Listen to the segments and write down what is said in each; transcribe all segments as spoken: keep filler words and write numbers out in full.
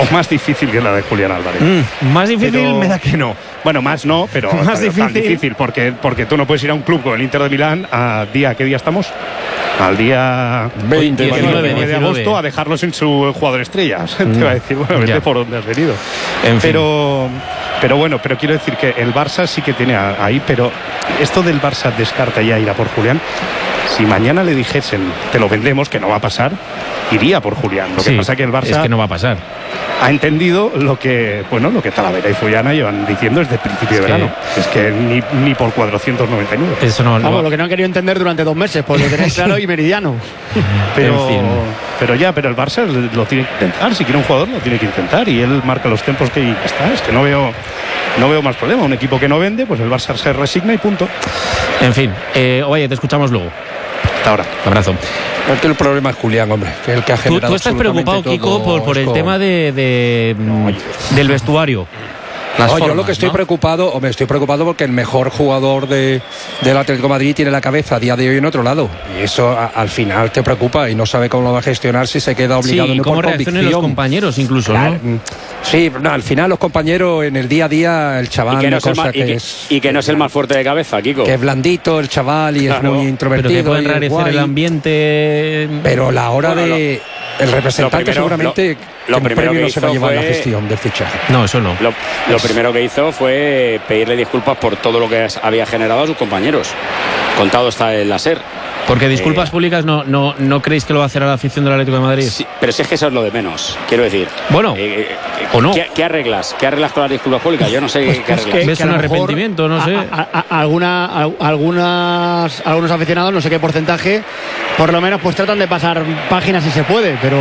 o más difícil que la de Julián Álvarez. Mm, más difícil pero, me da que no. Bueno, más no, pero más pero difícil. tan difícil porque, porque tú no puedes ir a un club con el Inter de Milán a día, ¿qué día estamos? Al día veinte de agosto a dejarlos sin su jugador estrella. Mm. Te va a decir, bueno, vete por donde has venido. En pero, pero bueno, pero quiero decir que el Barça sí que tiene ahí, pero esto del Barça descarta ya ir a por Julián. Si mañana le dijesen, te lo vendemos, que no va a pasar, iría por Julián. Lo que sí, pasa que el Barça es que no va a pasar. Ha entendido lo que, bueno, lo que Talavera y Fullana llevan diciendo desde el principio es de verano. Que... Es que ni, ni por cuatrocientos noventa y nueve. Eso no, no Vamos, va... lo que no han querido entender durante dos meses, pues lo tenéis claro y meridiano. Pero, en fin. pero ya, pero el Barça lo tiene que intentar. Si quiere un jugador, lo tiene que intentar. Y él marca los tiempos que ya está. Es que no veo, no veo más problema. Un equipo que no vende, pues el Barça se resigna y punto. En fin, eh, oye, te escuchamos luego. Hasta ahora. Un abrazo. Porque el problema es Julián, hombre, que es el que ha generado. Tú, tú estás preocupado, Kiko, por, por el con... tema de, de, no, del vestuario. Las no, formas, yo lo que estoy ¿no? preocupado, o me estoy preocupado porque el mejor jugador de, del Atlético de Madrid tiene la cabeza a día de hoy en otro lado. Y eso a, al final te preocupa y no sabe cómo lo va a gestionar si se queda obligado. Sí, y no cómo por reaccionan los compañeros incluso, claro, ¿no? Sí, no, al final los compañeros en el día a día, el chaval... Y que no, es el, más, que y que, es, y que no es el más fuerte de cabeza, Kiko. Que es blandito el chaval y claro, es muy introvertido. Pero que puede enrarecer el ambiente... Pero la hora bueno, de... Lo, el representante primero, seguramente... Lo, lo primero que no hizo se va a llevar fue... la gestión del fichaje. No, eso no. Lo, lo primero que hizo fue pedirle disculpas por todo lo que había generado a sus compañeros. Contado está el láser. Porque disculpas eh, públicas no, no, no creéis que lo va a hacer a la afición del Atlético de Madrid. Sí, pero si es que eso es lo de menos, quiero decir. Bueno, eh, eh, o no. ¿qué, ¿Qué arreglas? ¿Qué arreglas con las disculpas públicas? Yo no sé pues, qué arreglas. Que, ¿Ves que un arrepentimiento? No sé. A, a, a, alguna, a, algunas, algunos aficionados, no sé qué porcentaje, por lo menos pues tratan de pasar páginas si se puede, pero...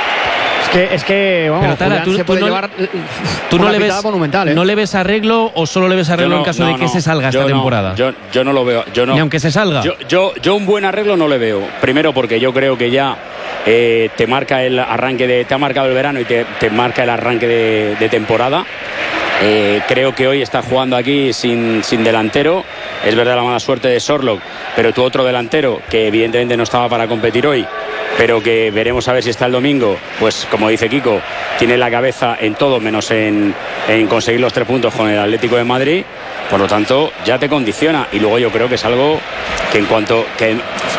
Es que, es que vamos, pero, Tala, tú, se puede tú no, llevar tú no le ves monumental, ¿eh? ¿No le ves arreglo o solo le ves arreglo no, en caso no, de que no, se salga esta no, temporada? Yo, yo no lo veo. Yo no, Ni aunque se salga. Yo, yo, yo un buen arreglo no le veo. Primero porque yo creo que ya eh, te marca el arranque de, te ha marcado el verano y te, te marca el arranque de, de temporada. Eh, creo que hoy está jugando aquí sin, sin delantero. Es verdad la mala suerte de Sorlock, pero tu otro delantero que evidentemente no estaba para competir hoy, pero que veremos a ver si está el domingo, pues como dice Kiko, tiene la cabeza en todo menos en, en conseguir los tres puntos con el Atlético de Madrid. Por lo tanto ya te condiciona, y luego yo creo que es algo que en cuanto que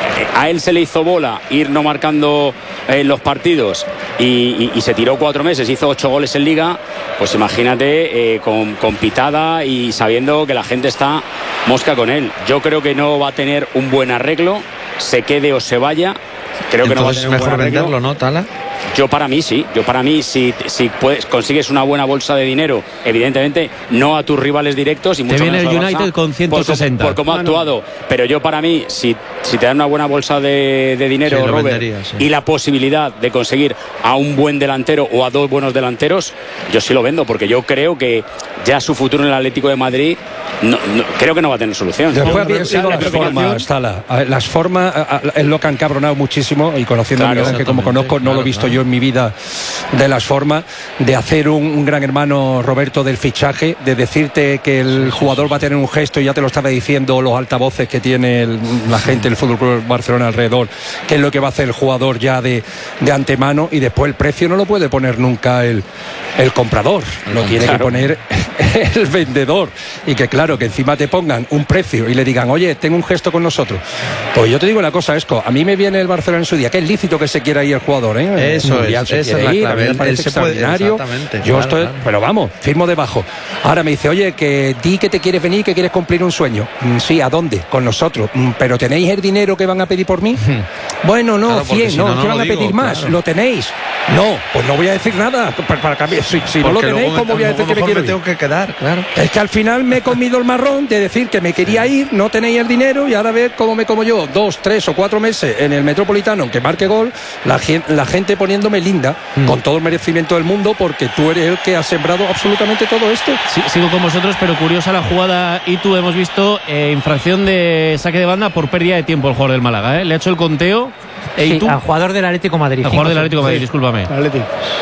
a él se le hizo bola ir no marcando en los partidos y, y, y se tiró cuatro meses, hizo ocho goles en Liga, pues imagínate eh, con, con pitada y sabiendo que la gente está mosca con él. Yo creo que no va a tener un buen arreglo, se quede o se vaya. Creo Entonces que no va a tener es mejor un buen arreglo. venderlo, ¿no, Tala? Yo para mí sí, yo para mí si, si puedes, consigues una buena bolsa de dinero, evidentemente no a tus rivales directos y mucho te viene menos el al United Barça, con ciento sesenta por, por cómo ha actuado, pero yo para mí si, si te dan una buena bolsa de, de dinero, sí, Robert, vendería, sí. y la posibilidad de conseguir a un buen delantero o a dos buenos delanteros, yo sí lo vendo, porque yo creo que ya su futuro en el Atlético de Madrid no, no, creo que no va a tener solución. Después habían sido las formas, Tala. Las formas es lo que han cabronado muchísimo, y conociendo claro, a Miguel, que como conozco no claro, lo he visto claro. yo en mi vida, de las formas de hacer un, un gran hermano, Roberto, del fichaje, de decirte que el sí, jugador sí, sí. va a tener un gesto, y ya te lo estaba diciendo los altavoces que tiene el, la gente del Fútbol Club Barcelona alrededor, qué es lo que va a hacer el jugador ya de, de antemano, y después el precio no lo puede poner nunca el, el comprador, lo tiene claro. que poner el vendedor, y que claro, que encima te pongan un precio y le digan, oye, tengo un gesto con nosotros. Pues yo te digo una cosa, Esco, a mí me viene el Barcelona en su día, que es lícito que se quiera ir el jugador, ¿eh? Eso es, esa es la ir, clave. me parece Él se puede, extraordinario. Yo claro, estoy, claro. pero vamos, firmo debajo. Ahora me dice, oye, que di que te quieres venir, que quieres cumplir un sueño. Mm, sí, ¿a dónde? Con nosotros. Mm, ¿pero tenéis el dinero que van a pedir por mí? Bueno, no, claro, cien, si no, no, no, ¿qué van a pedir digo, más? Claro. ¿Lo tenéis? No, pues no voy a decir nada. Para, para cambiar. Si, si no lo tenéis, ¿cómo voy a decir que me quiero me tengo que quedar, claro. Es que al final me he comido el marrón de decir que me quería ir, no tenéis el dinero, y ahora ver cómo me como yo dos, tres o cuatro meses en el Metropolitano, aunque marque gol, la gente, la gente poniéndome linda, mm. con todo el merecimiento del mundo, porque tú eres el que ha sembrado absolutamente todo esto. Sí, sigo con vosotros, pero curiosa la jugada, y tú hemos visto eh, infracción de saque de banda por pérdida de tiempo el jugador del Málaga, ¿eh? Le ha hecho el conteo. Sí, ¿tú? al jugador del Atlético de Madrid. Al jugador del Atlético de Madrid, sí. discúlpame. Atlético.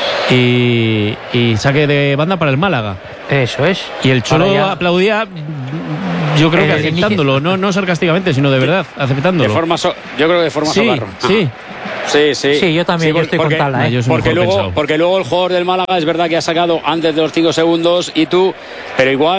Y, y saque de banda para el Málaga. Eso es. Y el Cholo ya... aplaudía, yo creo eh, que aceptándolo, no, no sarcásticamente, sino de verdad, aceptándolo. De forma so, yo creo que de forma sí, socarro. Sí, Sí, sí. Sí, yo también, sí, yo estoy porque, con Tala, ¿eh? porque, luego, porque luego el jugador del Málaga es verdad que ha sacado antes de los cinco segundos y tú, pero igual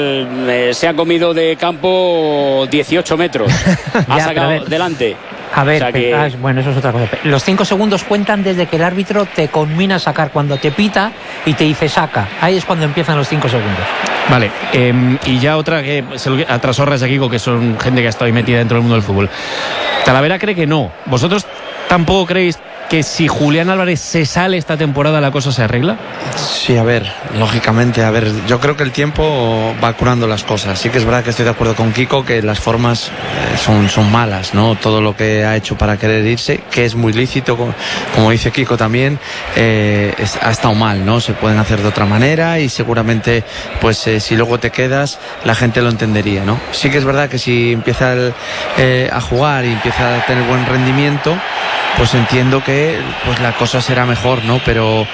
eh, se ha comido de campo dieciocho metros. Ha ya, sacado ver, delante. A ver, o sea que... ah, bueno, eso es otra cosa. Los cinco segundos cuentan desde que el árbitro te conmina a sacar, cuando te pita y te dice saca. Ahí es cuando empiezan los cinco segundos. Vale, eh, y ya otra que a trasorras de Kiko, que son gente que ha estado ahí metida dentro del mundo del fútbol. Talavera cree que no. ¿Vosotros tampoco creéis que si Julián Álvarez se sale esta temporada la cosa se arregla? Sí, a ver, lógicamente, a ver, yo creo que el tiempo va curando las cosas. Sí que es verdad que estoy de acuerdo con Kiko que las formas eh, son, son malas, ¿no? Todo lo que ha hecho para querer irse, que es muy lícito, como, como dice Kiko también, eh, es, ha estado mal, ¿no? Se pueden hacer de otra manera y seguramente, pues eh, si luego te quedas, la gente lo entendería, ¿no? Sí que es verdad que si empieza el, eh, a jugar y empieza a tener buen rendimiento, pues entiendo que pues la cosa será mejor, ¿no? Pero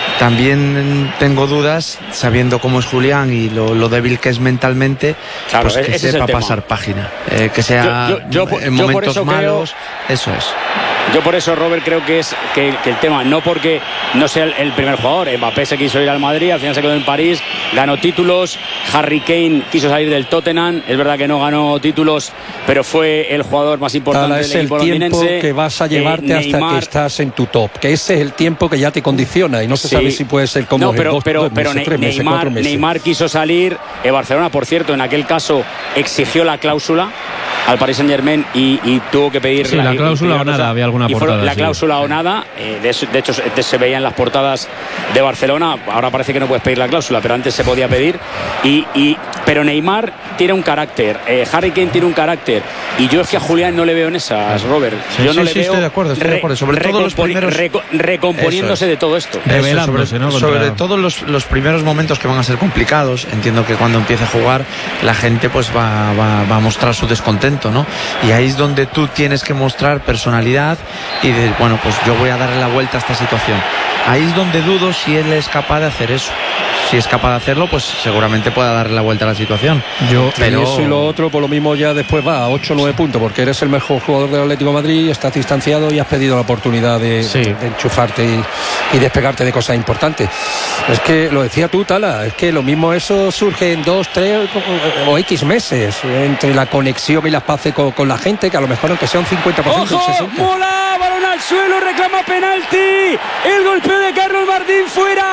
también tengo dudas, sabiendo cómo es Julián y lo, lo débil que es mentalmente, claro, pues que sepa pasar página, eh, que sea yo, yo, yo, en momentos yo malos, creo, eso es. Yo por eso, Robert, creo que es que, que el tema, no porque no sea el, el primer jugador, Mbappé se quiso ir al Madrid, al final se quedó en París, ganó títulos, Harry Kane quiso salir del Tottenham, es verdad que no ganó títulos, pero fue el jugador más importante Tala, del es equipo el tiempo londinense. Que vas a llevarte eh, hasta Neymar, que estás en tu top, que ese es el tiempo que ya te condiciona y no se sí. sabe si puede ser como no, pero, dos, pero, dos pero meses, tres meses, Neymar, cuatro meses. Neymar quiso salir, eh, Barcelona, por cierto, en aquel caso exigió la cláusula al Paris Saint-Germain y, y tuvo que pedir sí, la, la cláusula o nada, había alguna portada. La sí. cláusula o nada, eh, de, de hecho de, se veía en las portadas de Barcelona, ahora parece que no puedes pedir la cláusula, pero antes se podía pedir. Y, y, pero Neymar tiene un carácter, eh, Harry Kane tiene un carácter, y yo es que a Julián no le veo en esas, Robert. Sí, yo no sí, le sí, veo estoy de acuerdo, estoy de acuerdo. Sobre todo los primeros... reco recomponiéndose es. de todo esto. Eso, sobre, ¿no? sobre todo los, los primeros momentos que van a ser complicados. Entiendo que cuando empiece a jugar la gente pues va, va, va a mostrar su descontento, ¿no? Y ahí es donde tú tienes que mostrar personalidad y de, bueno, pues yo voy a darle la vuelta a esta situación. Ahí es donde dudo si él es capaz de hacer eso. Si es capaz de hacerlo, pues seguramente pueda darle la vuelta a la situación. Yo, pero y eso y lo otro, por lo mismo ya después va a ocho o nueve puntos, porque eres el mejor jugador del Atlético de Madrid, estás distanciado y has pedido la oportunidad de, sí. de, de enchufarte y, y despegarte de cosas importantes. Es que lo decía tú, Tala, es que lo mismo eso surge en dos, tres o X meses, entre la conexión y las paces con, con la gente, que a lo mejor aunque sea un cincuenta por ciento, ¡ojo! sesenta por ciento. ¡Mola! Balón al suelo, reclama penalti. El golpeo de Carlos Martín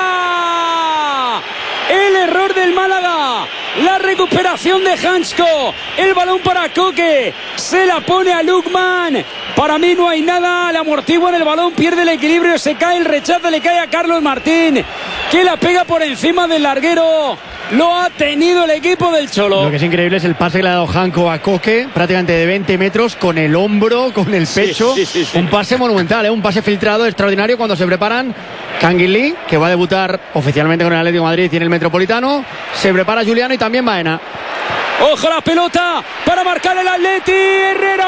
fuera. El error del Málaga. La recuperación de Hansko. El balón para Coque. Se la pone a Lukman. Para mí no hay nada. Le amortigua en el balón. Pierde el equilibrio. Se cae el rechazo. Le cae a Carlos Martín, que la pega por encima del larguero. Lo ha tenido el equipo del Cholo. Lo que es increíble es el pase que le ha dado Hansko a Coque, prácticamente de veinte metros, con el hombro, con el pecho. Sí, sí, sí, sí. Un pase monumental, ¿eh? Un pase filtrado extraordinario cuando se preparan. Canguilí, que va a debutar oficialmente con el Atlético de Madrid, tiene el Metropolitano. Se prepara Juliano y también Baena. ¡Ojo la pelota para marcar el Atleti! ¡Herrero!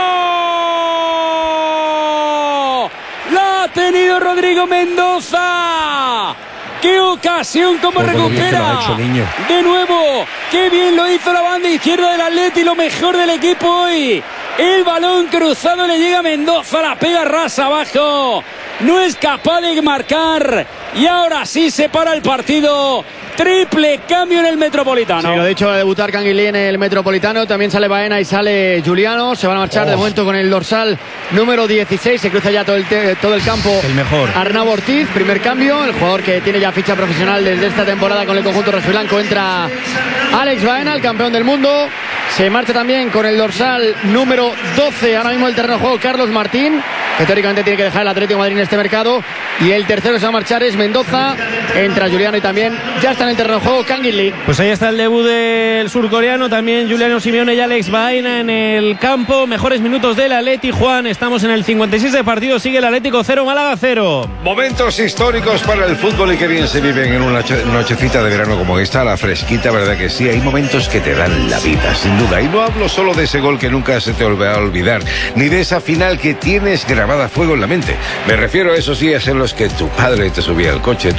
¡La ha tenido Rodrigo Mendoza! ¡Qué ocasión! ¡Cómo Por recupera! Hecho, de nuevo, ¡qué bien lo hizo la banda izquierda del Atleti! Lo mejor del equipo hoy. El balón cruzado le llega a Mendoza, la pega rasa abajo. No es capaz de marcar. Y ahora sí se para el partido. Triple cambio en el Metropolitano. Sí, lo dicho, va a debutar Canguilí en el Metropolitano. También sale Baena y sale Juliano. Se van a marchar oh. de momento con el dorsal número dieciséis. Se cruza ya todo el, todo el campo. El mejor. Arnau Ortiz, primer cambio. El jugador que tiene ya ficha profesional desde esta temporada con el conjunto rojiblanco. Entra Alex Baena, el campeón del mundo. Se marcha también con el dorsal número doce. Ahora mismo el terreno de juego Carlos Martín, que teóricamente tiene que dejar el Atlético de Madrid en este mercado. Y el tercero que se va a marchar es Mendoza. Entra Juliano y también ya está en el terreno de juego Canguilí. Pues ahí está el debut del surcoreano, también Juliano Simeone y Alex Baena en el campo. Mejores minutos del Atleti, Juan. Estamos en el cincuenta y seis de partido. Sigue el Atlético cero, Málaga cero. Momentos históricos para el fútbol y que bien se viven en una nochecita de verano como esta, la fresquita, ¿verdad que sí? Hay momentos que te dan la vida, sin duda. Y no hablo solo de ese gol que nunca se te va a olvidar, ni de esa final que tienes grabada a fuego en la mente. Me refiero a esos días en los que tu padre te subía al coche, tu madre te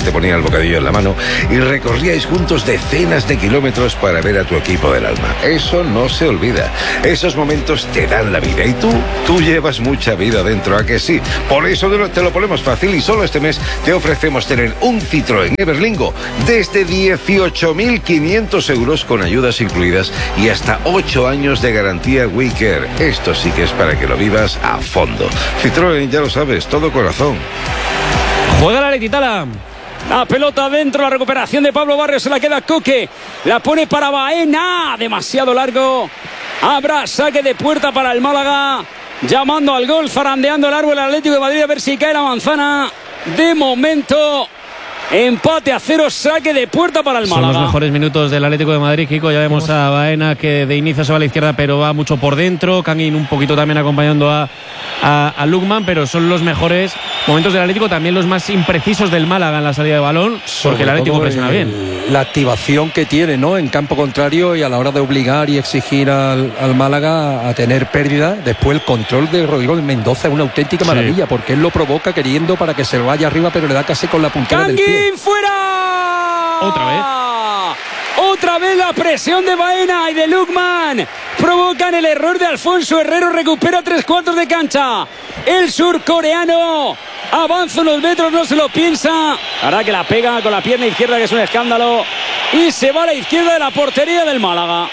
te ponía el bocadillo en la mano y recorríais juntos decenas de kilómetros para ver a tu equipo del alma. Eso no se olvida. Esos momentos te dan la vida y tú, tú llevas mucha vida dentro, ¿a que sí? Por eso te lo ponemos fácil y solo este mes te ofrecemos tener un Citroën Everlingo desde dieciocho mil quinientos euros con ayudas incluidas y hasta ocho años de garantía WeCare. Esto sí que es para que lo vivas a fondo. Citroën, ya lo sabes, todo corazón. Juega la Letitala. La pelota dentro, la recuperación de Pablo Barrios, se la queda Coque, la pone para Baena, demasiado largo. Habrá saque de puerta para el Málaga, llamando al gol, zarandeando el árbol el Atlético de Madrid a ver si cae la manzana. De momento, empate a cero, saque de puerta para el Málaga. Son los mejores minutos del Atlético de Madrid, Kiko. Ya vemos a Baena que de inicio se va a la izquierda, pero va mucho por dentro. Kangin un poquito también acompañando a, a, a Lukman, pero son los mejores momentos del Atlético, también los más imprecisos del Málaga en la salida de balón, porque el Atlético presiona bien. La activación que tiene, ¿no?, en campo contrario y a la hora de obligar y exigir al, al Málaga a tener pérdida. Después el control de Rodrigo Mendoza es una auténtica maravilla, sí, porque él lo provoca queriendo para que se vaya arriba, pero le da casi con la puntera del pie. ¡Fuera! Otra vez. Otra vez la presión de Baena y de Lukman. Provocan el error de Alfonso Herrero. Recupera tres cuartos de cancha. El surcoreano avanza unos metros, no se lo piensa. Ahora que la pega con la pierna izquierda, que es un escándalo. Y se va a la izquierda de la portería del Málaga.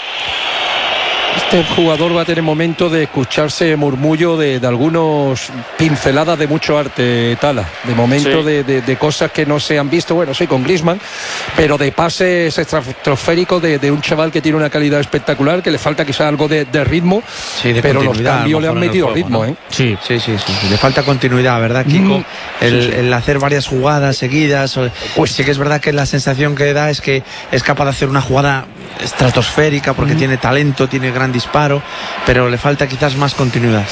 Este jugador va a tener momento de escucharse murmullo de, de algunos pinceladas de mucho arte, Tala. De momento sí. de, de, de cosas que no se han visto, bueno, sí, con Griezmann, pero de pases estratosféricos de, de un chaval que tiene una calidad espectacular, que le falta quizá algo de, de ritmo, sí, de pero los cambios le han metido juego, ritmo, ¿no? ¿eh? Sí. Sí, sí, sí, sí. Le falta continuidad, ¿verdad, Kiko? Mm, el, sí, sí. el hacer varias jugadas seguidas. Pues sí que es verdad que la sensación que da es que es capaz de hacer una jugada estratosférica porque mm. tiene talento, tiene gran disparo, pero le falta quizás más continuidad.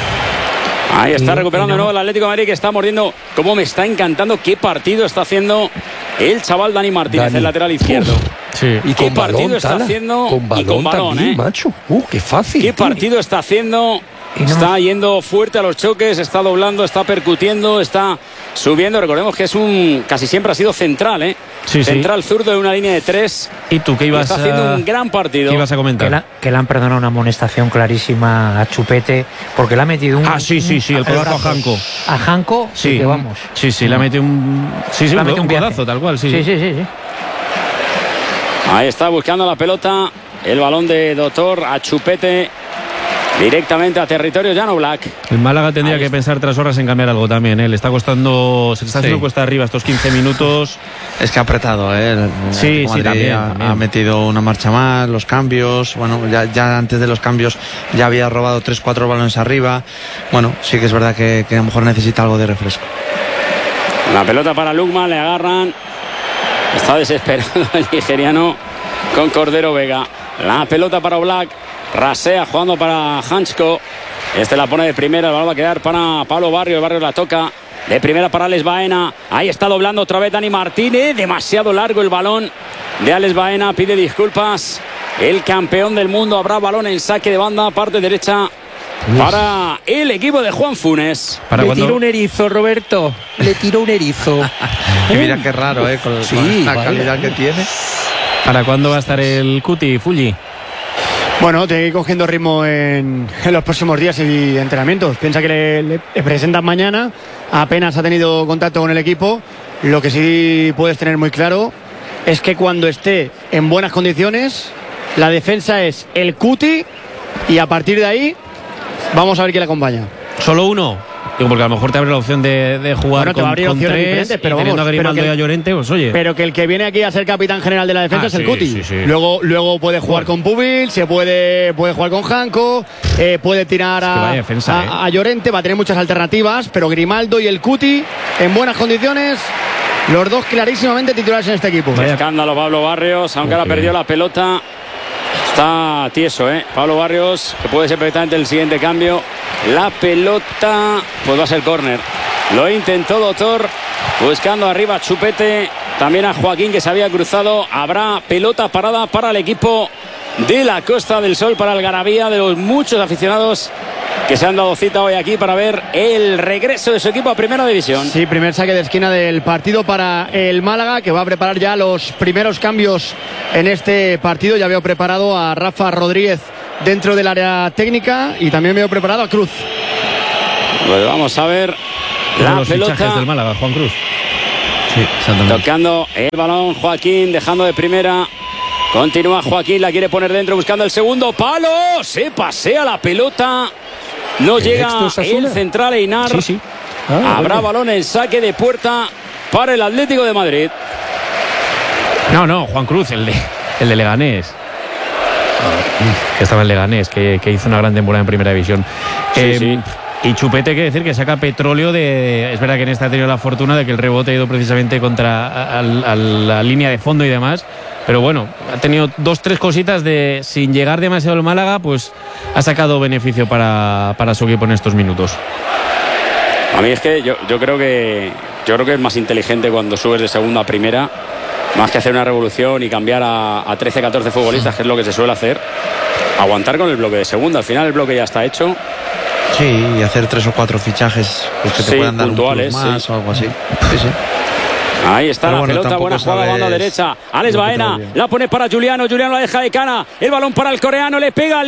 Ahí está recuperando de nuevo el Atlético de Madrid, que está mordiendo. Como me está encantando qué partido está haciendo el chaval Dani Martínez, Dani. El lateral izquierdo. Sí. Y qué partido balón, está Tala. haciendo con balón, y con balón, también, ¿eh? macho. Uh, qué fácil. Qué tío. partido está haciendo. No. Está yendo fuerte a los choques, está doblando, está percutiendo, está subiendo. Recordemos que es un casi siempre ha sido central, ¿eh? Sí, central sí. zurdo de una línea de tres. ¿Y tú qué ibas está haciendo a... un gran partido? ¿Qué ibas a comentar? Que, la, que le han perdonado una amonestación clarísima a Chupete porque le ha metido un. Ah, sí, sí, sí, el codazo a Janko. A Janko, sí, que vamos. Sí, sí, le ha metido un. Sí, sí, le ha un, metido un, un codazo, tal cual, sí. Sí, sí, sí, sí. Ahí está buscando la pelota. El balón de Doctor a Chupete. Directamente a territorio Jan Oblak. El Málaga tendría que pensar tras horas en cambiar algo también, ¿eh? Le está costando, se le está haciendo sí. cuesta arriba estos quince minutos. Es que ha apretado, ¿eh? El, sí, sí, también, ha, también. ha metido una marcha más, los cambios. Bueno, ya, ya antes de los cambios ya había robado tres cuatro balones arriba. Bueno, sí que es verdad que, que a lo mejor necesita algo de refresco. La pelota para Lukman, le agarran. Está desesperado el nigeriano con Cordero Vega. La pelota para Oblak. Rasea jugando para Hansko. Este la pone de primera. El balón va a quedar para Pablo Barrios. El Barrios la toca de primera para Alex Baena. Ahí está doblando otra vez Dani Martínez. Demasiado largo el balón de Alex Baena. Pide disculpas el campeón del mundo. Habrá balón en saque de banda, parte derecha para el equipo de Juan Funes. ¿Para Le cuando... tiró un erizo, Roberto. Le tiró un erizo. Y mira qué raro, ¿eh? Con, sí, con la vale. calidad que tiene. ¿Para cuándo va a estar el Cuti, Fulli? Bueno, tiene que ir cogiendo ritmo en, en los próximos días y entrenamientos. Piensa que le, le, le presentan mañana. Apenas ha tenido contacto con el equipo. Lo que sí puedes tener muy claro es que cuando esté en buenas condiciones, la defensa es el Cuti y a partir de ahí vamos a ver quién le acompaña. ¿Solo uno? Digo, porque a lo mejor te abre la opción de, de jugar bueno, con, con tres, pero y vamos, a Grimaldo y a Llorente, pues oye. Pero que el que viene aquí a ser capitán general de la defensa ah, es el sí, Cuti. Sí, sí. Luego, luego puede jugar bueno. con Pubil, se puede, puede jugar con Janko, eh, puede tirar a, defensa, a, eh. a Llorente, va a tener muchas alternativas, pero Grimaldo y el Cuti en buenas condiciones. Los dos clarísimamente titulares en este equipo. Qué escándalo Pablo Barrios, aunque okay. ahora perdió la pelota. Está tieso, ¿eh? Pablo Barrios, que puede ser perfectamente el siguiente cambio. La pelota, pues va a ser córner. Lo intentó Doctor, buscando arriba a Chupete. También a Joaquín, que se había cruzado. Habrá pelota parada para el equipo de la Costa del Sol, para Algarabía, de los muchos aficionados que se han dado cita hoy aquí para ver el regreso de su equipo a Primera División. Sí, primer saque de esquina del partido para el Málaga, que va a preparar ya los primeros cambios en este partido. Ya veo preparado a Rafa Rodríguez dentro del área técnica y también veo preparado a Cruz. Pues vamos a ver la los pelota fichajes del Málaga, Juan Cruz. Sí, exactamente. Tocando el balón Joaquín, dejando de primera. Continúa Joaquín, la quiere poner dentro, buscando el segundo palo. Se pasea la pelota. No llega el central Einar. Sí, sí. Ah, Habrá bueno. balón en saque de puerta para el Atlético de Madrid. No, no, Juan Cruz, el de, el de Leganés. Que estaba en Leganés, que, que hizo una gran temporada en Primera División. Sí, eh, sí. Y Chupete, hay que decir que saca petróleo de... Es verdad que en esta ha tenido la fortuna de que el rebote ha ido precisamente contra a, a, a la línea de fondo y demás. Pero bueno, ha tenido dos, tres cositas de... Sin llegar demasiado el Málaga, pues ha sacado beneficio para, para su equipo en estos minutos. A mí es que yo, yo creo que... Yo creo que es más inteligente cuando subes de segunda a primera, más que hacer una revolución y cambiar a, a trece, catorce futbolistas, que es lo que se suele hacer. Aguantar con el bloque de segunda. Al final el bloque ya está hecho. Sí, y hacer tres o cuatro fichajes pues que te sí, puedan dar puntuales, un plus más sí. o algo así. Sí, sí. Ahí está Pero la bueno, pelota, buena jugada, sabes... banda derecha. Alex Baena, la pone para Juliano, Juliano la deja de cana. El balón para el coreano, le pega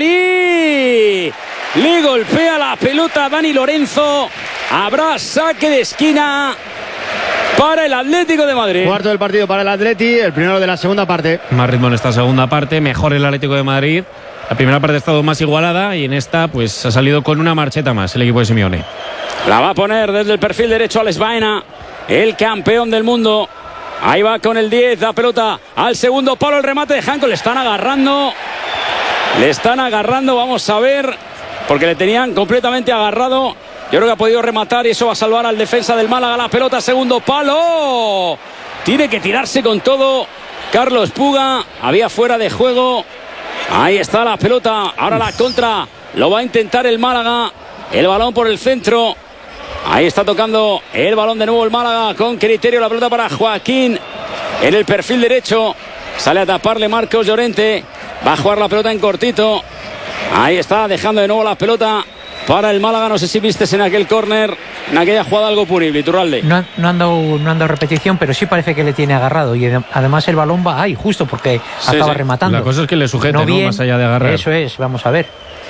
Lee. Le golpea la pelota a Dani Lorenzo. Habrá saque de esquina para el Atlético de Madrid. Cuarto del partido para el Atleti, el primero de la segunda parte. Más ritmo en esta segunda parte, mejor el Atlético de Madrid. La primera parte ha estado más igualada y en esta pues ha salido con una marcheta más el equipo de Simeone. La va a poner desde el perfil derecho Alex Baena, el campeón del mundo. Ahí va con el diez, la pelota al segundo palo, el remate de Hanco. Le están agarrando. Le están agarrando, vamos a ver, porque le tenían completamente agarrado. Yo creo que ha podido rematar y eso va a salvar al defensa del Málaga. La pelota, segundo palo. Tiene que tirarse con todo Carlos Puga. Había fuera de juego. Ahí está la pelota. Ahora la contra. Lo va a intentar el Málaga. El balón por el centro. Ahí está tocando el balón de nuevo el Málaga con criterio. La pelota para Joaquín en el perfil derecho. Sale a taparle Marcos Llorente. Va a jugar la pelota en cortito. Ahí está dejando de nuevo la pelota para el Málaga. No sé si vistes en aquel córner, en aquella jugada, algo punible, Iturralde. No, no, han dado, no han dado repetición, pero sí parece que le tiene agarrado. Y además el balón va ahí, justo porque sí, acaba sí. rematando. La cosa es que le sujete, no, bien, ¿no? Más allá de agarrar. Eso es, vamos a ver.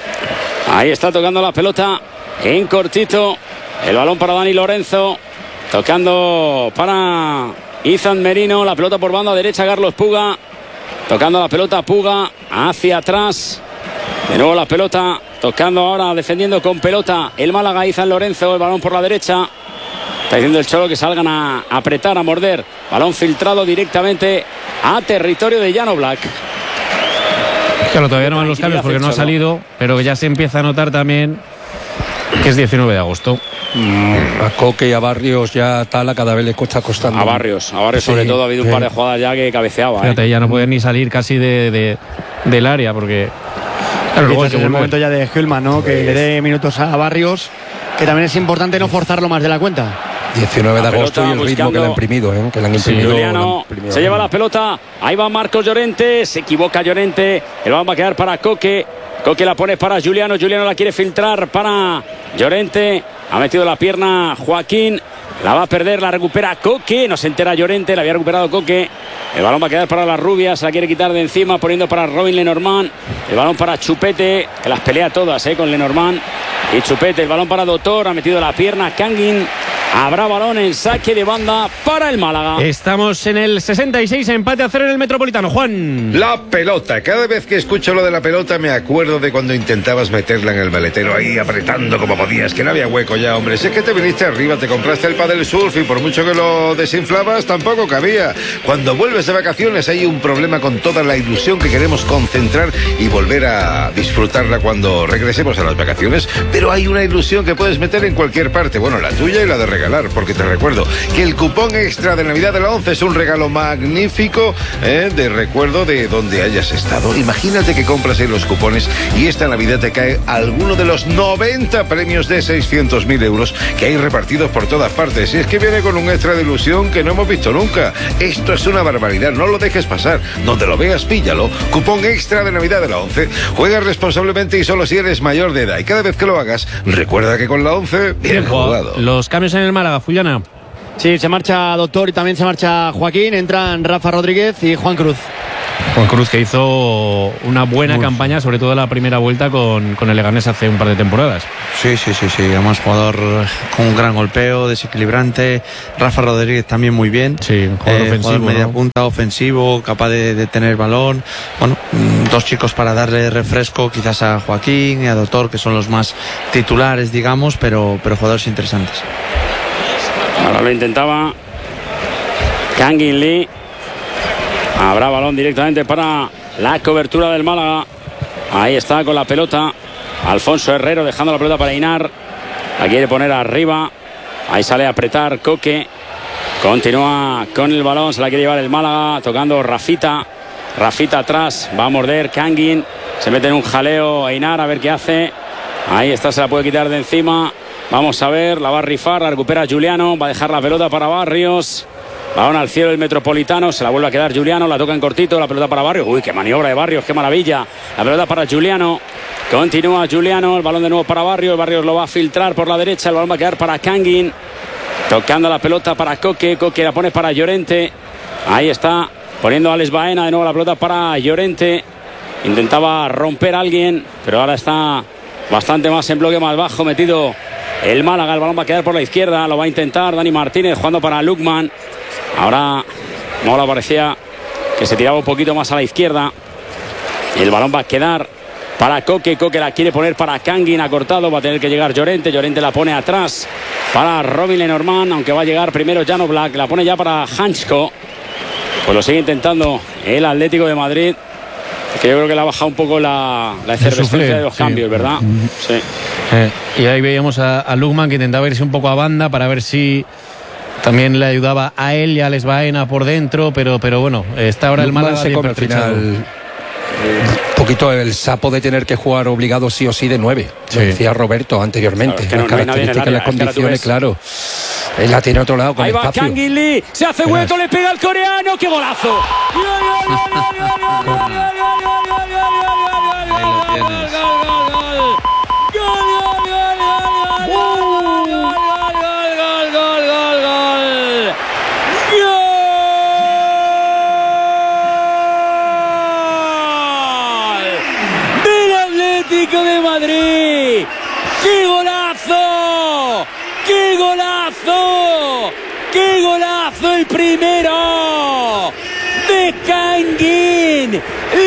Ahí está tocando la pelota en cortito. El balón para Dani Lorenzo. Tocando para Izan Merino. La pelota por banda derecha, Carlos Puga. Tocando la pelota Puga hacia atrás. De nuevo la pelota. Tocando ahora, defendiendo con pelota el Málaga, Izan Lorenzo. El balón por la derecha. Está diciendo el Cholo que salgan a apretar, a morder. Balón filtrado directamente a territorio de Jan Oblak. Claro, todavía no van los cambios porque no ha salido, pero ya se empieza a notar también que es diecinueve de agosto. A Coque y a Barrios ya Tala cada vez le cuesta costando. A Barrios, a Barrios sí, sobre todo ha habido sí. un par de jugadas ya que cabeceaba. Fíjate, ¿eh? ya no puede ni salir casi de, de, del área porque... Claro, luego es el momento ya de Hülman, ¿no? Que le dé minutos a Barrios, que también es importante no forzarlo más de la cuenta. diecinueve de agosto y el ritmo que le han imprimido, ¿eh? Que le han imprimido, sí, Juliano, imprimido. Se lleva la pelota. Ahí va Marcos Llorente. Se equivoca Llorente. El balón va a quedar para Coque. Coque la pone para Juliano. Juliano la quiere filtrar para Llorente. Ha metido la pierna Joaquín. La va a perder, la recupera Coque. No se entera Llorente, la había recuperado Coque. El balón va a quedar para la rubia. Se la quiere quitar de encima, poniendo para Robin Lenormand. El balón para Chupete, que las pelea todas eh, con Lenormand. Y Chupete, el balón para Doctor. Ha metido la pierna Kangin. Habrá balón en saque de banda para el Málaga. Estamos en el sesenta y seis, empate a cero en el Metropolitano. Juan. La pelota. Cada vez que escucho lo de la pelota me acuerdo de cuando intentabas meterla en el maletero ahí apretando como podías, que no había hueco ya, hombre. Si es que te viniste arriba, te compraste el pádel surf y por mucho que lo desinflabas tampoco cabía. Cuando vuelves de vacaciones hay un problema con toda la ilusión que queremos concentrar y volver a disfrutarla cuando regresemos a las vacaciones, pero hay una ilusión que puedes meter en cualquier parte. Bueno, la tuya y la de regalo. regalar, porque te recuerdo que el cupón extra de Navidad de la ONCE es un regalo magnífico, ¿eh? de recuerdo de donde hayas estado. Imagínate que compras ahí los cupones y esta Navidad te cae alguno de los noventa premios de seiscientos mil euros que hay repartidos por todas partes. Y es que viene con un extra de ilusión que no hemos visto nunca. Esto es una barbaridad, no lo dejes pasar. Donde lo veas, píllalo. Cupón extra de Navidad de la ONCE. Juega responsablemente y solo si eres mayor de edad. Y cada vez que lo hagas, recuerda que con la ONCE, bien jugado. Los cambios en el Málaga, Fullana. Sí, se marcha Doctor y también se marcha Joaquín. Entran Rafa Rodríguez y Juan Cruz. Juan Cruz, que hizo una buena Uf. campaña, sobre todo la primera vuelta con, con el Leganés hace un par de temporadas. Sí, sí, sí, sí. Además, jugador con un gran golpeo, desequilibrante. Rafa Rodríguez también muy bien. Sí, un jugador eh, ofensivo. Jugador media ¿no? punta, ofensivo, capaz de, de tener balón. Bueno, dos chicos para darle refresco, quizás a Joaquín y a Doctor, que son los más titulares, digamos, pero, pero jugadores interesantes. Ahora lo intentaba Kangin Lee. Habrá balón directamente para la cobertura del Málaga. Ahí está con la pelota Alfonso Herrero, dejando la pelota para Einar. La quiere poner arriba. Ahí sale a apretar Coque. Continúa con el balón, se la quiere llevar el Málaga, tocando Rafita. Rafita atrás, va a morder Kangin. Se mete en un jaleo Einar, a ver qué hace. Ahí está, se la puede quitar de encima. Vamos a ver, la va a rifar, la recupera Juliano. Va a dejar la pelota para Barrios. Balón al cielo el Metropolitano, se la vuelve a quedar Juliano, la toca en cortito, la pelota para Barrios. Uy, qué maniobra de Barrios, qué maravilla. La pelota para Juliano, continúa Juliano, el balón de nuevo para Barrios. Barrios lo va a filtrar por la derecha, el balón va a quedar para Kangin. Tocando la pelota para Coque, Coque la pone para Llorente. Ahí está, poniendo a Alex Baena, de nuevo la pelota para Llorente. Intentaba romper a alguien, pero ahora está bastante más en bloque más bajo, metido el Málaga. El balón va a quedar por la izquierda, lo va a intentar Dani Martínez jugando para Lukman. Ahora Mola parecía que se tiraba un poquito más a la izquierda. El balón va a quedar para Coque. Coque la quiere poner para Kangin, ha cortado, va a tener que llegar Llorente. Llorente la pone atrás para Robin Lenormand, aunque va a llegar primero Jano Black. La pone ya para Hansko. Pues lo sigue intentando el Atlético de Madrid, que yo creo que le ha bajado un poco la, la efervescencia de los sí. cambios, ¿verdad? Sí. Eh, y ahí veíamos a, a Lukman, que intentaba irse un poco a banda para ver si también le ayudaba a él y a Alex Baena por dentro, pero, pero bueno, está ahora Lukman el Málaga se come al final un poquito el sapo de tener que jugar obligado sí o sí de nueve. Sí. Lo decía Roberto anteriormente. Claro, es que no, las no características, las condiciones, claro. Él la tiene a otro lado con ahí espacio. Va Kangin Lee, se hace hueco, le pega al coreano, ¡qué golazo! De Madrid, ¡qué golazo! ¡Qué golazo! ¡Qué golazo el primero de Kangin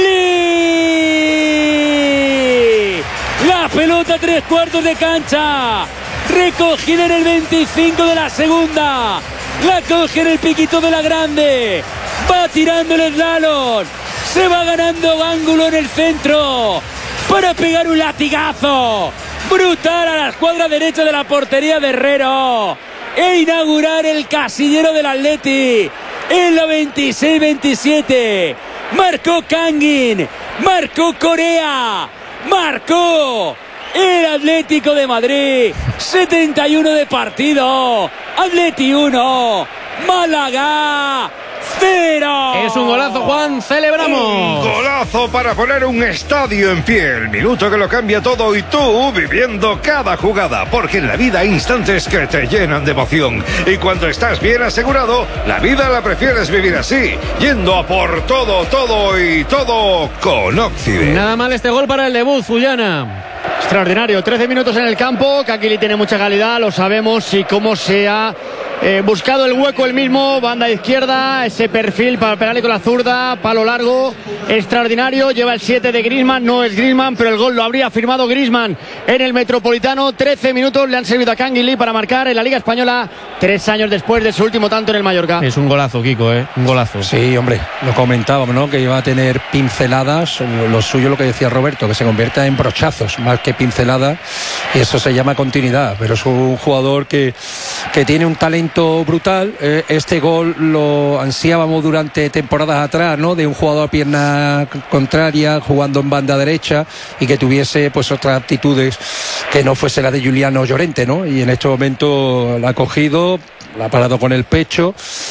Lee! La pelota tres cuartos de cancha, recogida en el veinticinco de la segunda, la coge en el piquito de la grande, va tirando el slalom, se va ganando ángulo en el centro para pegar un latigazo brutal a la escuadra derecha de la portería de Herrero e inaugurar el casillero del Atleti en la veintiséis veintisiete. Marcó Kangin, marcó Corea, marcó el Atlético de Madrid. setenta y uno de partido, Atleti uno, Málaga cero. Es un golazo, Juan, celebramos. Un golazo para poner un estadio en pie. El minuto que lo cambia todo y tú viviendo cada jugada. Porque en la vida hay instantes que te llenan de emoción. Y cuando estás bien asegurado, la vida la prefieres vivir así. Yendo a por todo, todo y todo con Occident. Nada mal este gol para el debut, Fullana. Extraordinario, trece minutos en el campo. Kangin Lee tiene mucha calidad, lo sabemos, y cómo se ha eh, buscado el hueco el mismo, banda izquierda, ese perfil para pegarle con la zurda, palo largo, extraordinario, lleva el siete de Griezmann, no es Griezmann, pero el gol lo habría firmado Griezmann en el Metropolitano. Trece minutos le han servido a Kangin Lee para marcar en la Liga Española, tres años después de su último tanto en el Mallorca. Es un golazo, Kiko, ¿eh? Un golazo. Sí, hombre, lo comentábamos, ¿no? Que iba a tener pinceladas, lo suyo, lo que decía Roberto, que se convierta en brochazos más que pinceladas, y eso se llama continuidad. Pero es un jugador que, que tiene un talento brutal. Eh, este gol lo ansiábamos durante temporadas atrás, ¿no? De un jugador a pierna contraria, jugando en banda derecha y que tuviese pues otras actitudes que no fuese la de Juliano Llorente, ¿no? Y en este momento la ha cogido, la ha parado con el pecho,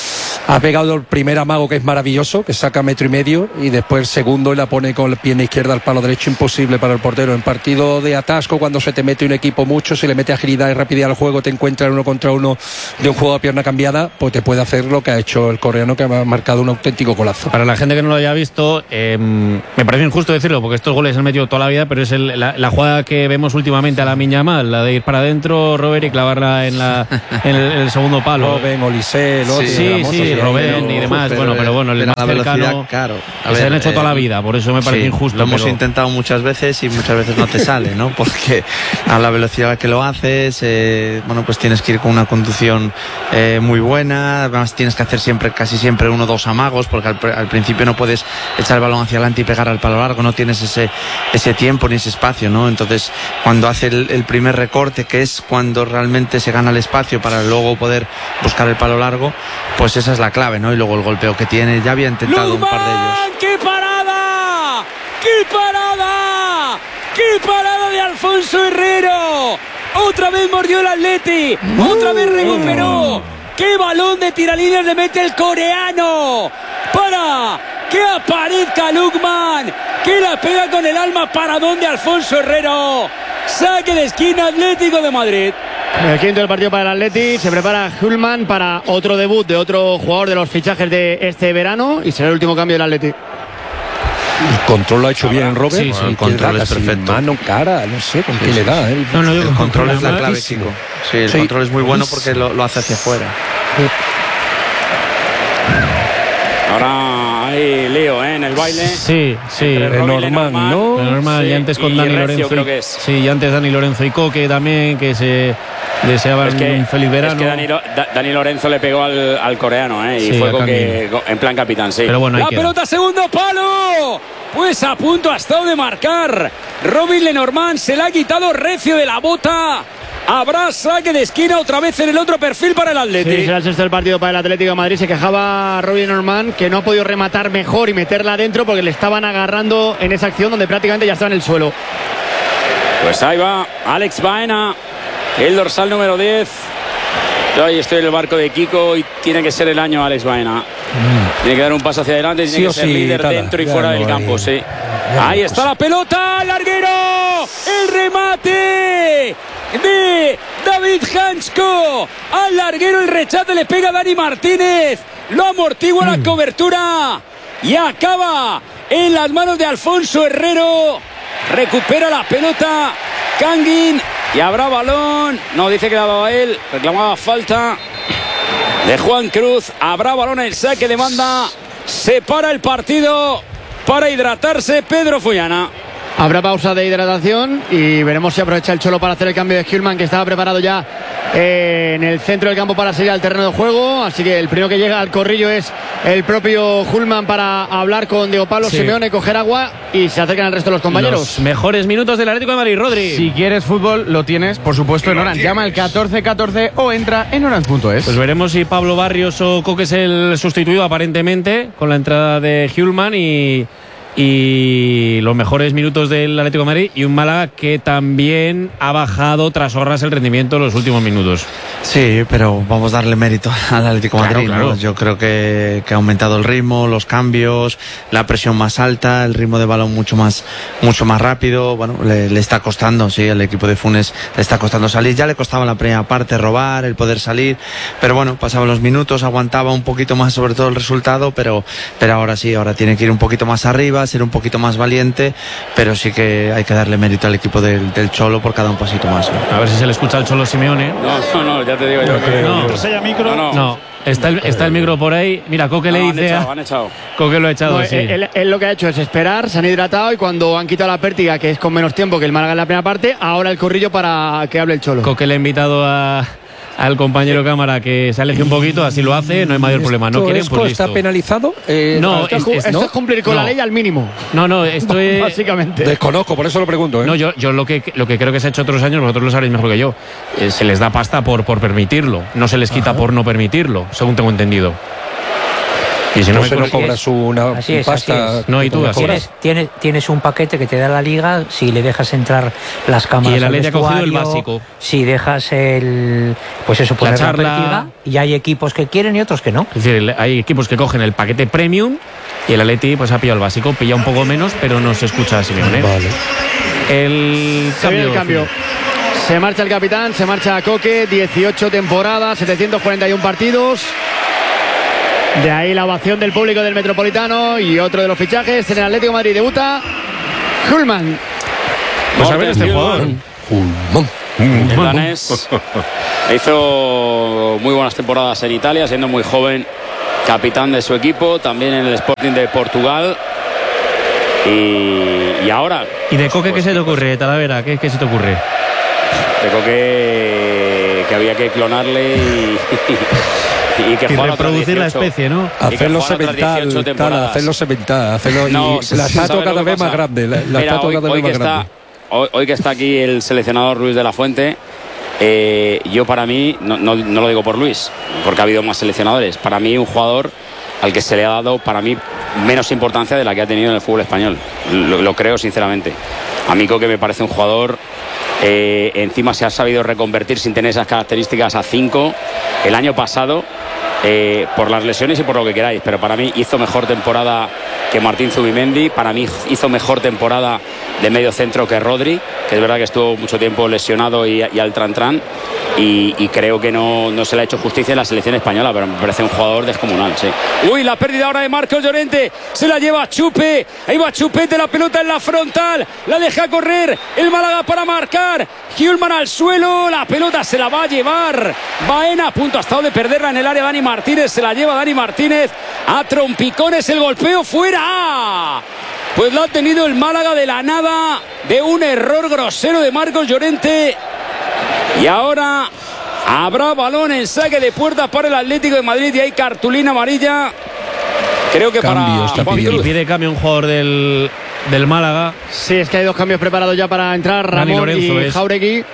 ha pegado el primer amago, que es maravilloso, que saca metro y medio, y después el segundo y la pone con la pierna izquierda al palo derecho, imposible para el portero. En partido de atasco, cuando se te mete un equipo mucho, se le mete agilidad y rapidez al juego, te encuentras uno contra uno de un juego a pierna cambiada, pues te puede hacer lo que ha hecho el coreano, que ha marcado un auténtico golazo. Para la gente que no lo haya visto, eh, me parece injusto decirlo, porque estos goles se han metido toda la vida, pero es el, la, la jugada que vemos últimamente a Lamine Yamal, la de ir para adentro, Robert, y clavarla en, la, en el, el segundo palo. Robben, Olise, el otro, sí, Ramos, sí, Robben y demás. Pero, bueno, pero bueno, el pero más la velocidad, cercano, claro. A que ver, se han hecho toda eh, la vida, por eso me parece sí, injusto. Lo hemos pero... intentado muchas veces y muchas veces no te sale, ¿no? Porque a la velocidad que lo haces, eh, bueno, pues tienes que ir con una conducción eh, muy buena. Además tienes que hacer siempre, casi siempre uno o dos amagos, porque al, al principio no puedes echar el balón hacia adelante y pegar al palo largo, no tienes ese, ese tiempo ni ese espacio, ¿no? Entonces, cuando hace el, el primer recorte, que es cuando realmente se gana el espacio para luego poder buscar el palo largo, pues esa es la clave, ¿no? Y luego el golpeo que tiene, ya había intentado un par de ellos. ¡Qué parada! ¡Qué parada! ¡Qué parada de Alfonso Herrero! Otra vez mordió el Atleti, otra vez recuperó. ¡Qué balón de tiralíneas le mete el coreano! Para que aparezca Lukman, que la pega con el alma. Paradón de Alfonso Herrero. Saque de esquina, Atlético de Madrid. El quinto del partido para el Atleti. Se prepara Hulman para otro debut de otro jugador de los fichajes de este verano, y será el último cambio del Atleti. El control lo ha hecho bien Robert. Sí, sí, el control es perfecto. Mano, cara, no sé con sí, qué sí, le da. sí. ¿eh? No, no, el control, control es la clave, clarísimo. chico. Sí, el sí, control es muy bueno buenísimo. porque lo, lo hace hacia afuera. Sí. Ahora hay lío, ¿eh? En el baile. Sí, sí. Entre Robin Lenormand, Lenormand, ¿no? Normal, sí, y antes con y Dani Recio, Lorenzo. creo y, que es. Sí, y antes Dani Lorenzo y Coque también, que se deseaban Es que, un feliz verano. es que Dani, Da- Dani Lorenzo le pegó al, al coreano, ¿eh? Y Sí, fue a con que, Kangin. en plan capitán, sí. Pero bueno, ahí la queda. pelota, segundo palo. Pues a punto ha estado de marcar Robin Lenormand. Se la ha quitado Recio de la bota. Habrá saque de esquina otra vez en el otro perfil para el Atleti. Sí, será el sexto del partido para el Atlético de Madrid. Se quejaba Robin Norman, que no ha podido rematar mejor y meterla adentro porque le estaban agarrando en esa acción donde prácticamente ya estaba en el suelo. Pues ahí va Alex Baena, el dorsal número diez. Yo ahí estoy en el barco de Kiko y tiene que ser el año Alex Baena. Mm. Tiene que dar un paso hacia adelante y tiene Sí que o ser sí, líder Tala. dentro y Ya fuera no del hay- campo, sí. ya Ahí no está cosa. la pelota, larguero, el remate de David Hansko. Al larguero el rechace le pega Dani Martínez. Lo amortigua la cobertura y acaba en las manos de Alfonso Herrero. Recupera la pelota Kangin y habrá balón. No, dice que la daba él. Reclamaba falta de Juan Cruz. Habrá balón, el saque de banda. Se para el partido para hidratarse Pedro Follana. Habrá pausa de hidratación y veremos si aprovecha el Cholo para hacer el cambio de Hulman, que estaba preparado ya eh, en el centro del campo para salir al terreno de juego. Así que el primero que llega al corrillo es el propio Hulman para hablar con Diego Pablo Sí. Simeone, coger agua, y se acercan al resto de los compañeros. Los mejores minutos del Atlético de Madrid, Rodri. Si quieres fútbol, lo tienes, por supuesto, en Orange. Llama al catorce catorce o entra en orange punto es. Pues veremos si Pablo Barrios o Coque es el sustituido aparentemente con la entrada de Hulman y, y los mejores minutos del Atlético de Madrid, y un Málaga que también ha bajado tras horas el rendimiento en los últimos minutos. Sí, pero vamos a darle mérito al Atlético de Claro, Madrid, claro. ¿no? Yo creo que, que ha aumentado el ritmo, los cambios, la presión más alta, el ritmo de balón mucho más, mucho más rápido. Bueno, le, le está costando, sí, el equipo de Funes le está costando salir. Ya le costaba en la primera parte robar, el poder salir, pero bueno, pasaban los minutos, aguantaba un poquito más sobre todo el resultado, pero, pero ahora sí, ahora tiene que ir un poquito más arriba, arriba, ser un poquito más valiente, pero sí que hay que darle mérito al equipo del, del Cholo por cada un pasito más, ¿no? A ver si se le escucha al Cholo Simeone. No, no, no, ya te digo yo que... No, ¿Que haya micro? No, no. no. Está el, está el micro por ahí. Mira, Coque No, le han dice. echado, a- han echado. Coque lo ha echado, No, sí. él, él- él lo que ha hecho es esperar, se han hidratado y cuando han quitado la pértiga, que es con menos tiempo que el Málaga en la primera parte, ahora el corrillo para que hable el Cholo. Coque le ha invitado a, al compañero cámara que se aleje un poquito, así lo hace, no hay mayor problema. No ¿Esto quieren, es- pues listo. ¿Está penalizado? Eh, No, esto, es, es- es- esto ¿no? es cumplir con No. la ley al mínimo. No, no, esto es. Básicamente. Desconozco, por eso lo pregunto. ¿eh? No, yo, yo lo que lo que creo que se ha hecho otros años, vosotros lo sabréis mejor que yo, eh, se les da pasta por, por permitirlo, no se les quita por no permitirlo, según tengo entendido. Y si no, no me se no corrige- cobras una Así es, así pasta. es. No, y tú, que así cobras. Tienes, tienes, tienes un paquete que te da la liga si le dejas entrar las cámaras. Y el al Atleti ha cogido el vestuario, básico. Si dejas el. Pues eso, poner la, charla. pértiga, y hay equipos que quieren y otros que no. Es decir, hay equipos que cogen el paquete premium y el Atleti pues ha pillado el básico, pilla un poco menos, pero no se escucha a Simeone. Vale. El Se viene cambio. el cambio. Se marcha el capitán, se marcha Coque, dieciocho temporadas, setecientos cuarenta y uno partidos. De ahí la ovación del público del Metropolitano y otro de los fichajes en el Atlético de Madrid debuta Hulman. Pues a ver este Morten jugador. El danés hizo muy buenas temporadas en Italia, siendo muy joven, capitán de su equipo, también en el Sporting de Portugal. Y, y ahora, ¿Y de Coque qué se te ocurre, Talavera? ¿Qué, qué se te ocurre? tengo que, que había que clonarle y, y que Y jugara otras reproducir la dieciocho. especie, ¿no? Y que Hacerlo jugara otras semental, dieciocho tal, temporadas. hacerlo semental, hacerlo No, y sí, la sí, estatua ¿sabes lo cada que vez más pasa? grande, la, la Mira, estatua hoy, cada hoy vez que más está, grande. hoy, hoy que está aquí el seleccionador Luis de la Fuente, eh, yo para mí, no, no, no lo digo por Luis, porque ha habido más seleccionadores, para mí un jugador al que se le ha dado, para mí, menos importancia de la que ha tenido en el fútbol español. Lo, lo creo sinceramente. A mí Coque me parece un jugador, eh, encima se ha sabido reconvertir sin tener esas características a cinco el año pasado, eh, por las lesiones y por lo que queráis, pero para mí hizo mejor temporada que Martín Zubimendi, para mí hizo mejor temporada de medio centro que Rodri, que es verdad que estuvo mucho tiempo lesionado y, y al tran-tran, y, y creo que no, no se le ha hecho justicia en la selección española, pero me parece un jugador descomunal, sí. Uy, la pérdida ahora de Marcos Llorente, se la lleva Chupe, ahí va Chupete, la pelota en la frontal, la deja correr el Málaga para marcar, Hulman al suelo, la pelota se la va a llevar Baena, a punto ha estado de perderla en el área Dani Martínez, se la lleva Dani Martínez a trompicones, el golpeo fuera. Pues lo ha tenido el Málaga de la nada, de un error grosero de Marcos Llorente. Y ahora habrá balón en saque de puerta para el Atlético de Madrid y hay cartulina amarilla. Creo que Cambio para está Juan pidiendo. Y Cruz. pide cambio un jugador del, del Málaga. Sí, es que hay dos cambios preparados ya para entrar, Dani Ramón Lorenzo y es. Jauregui.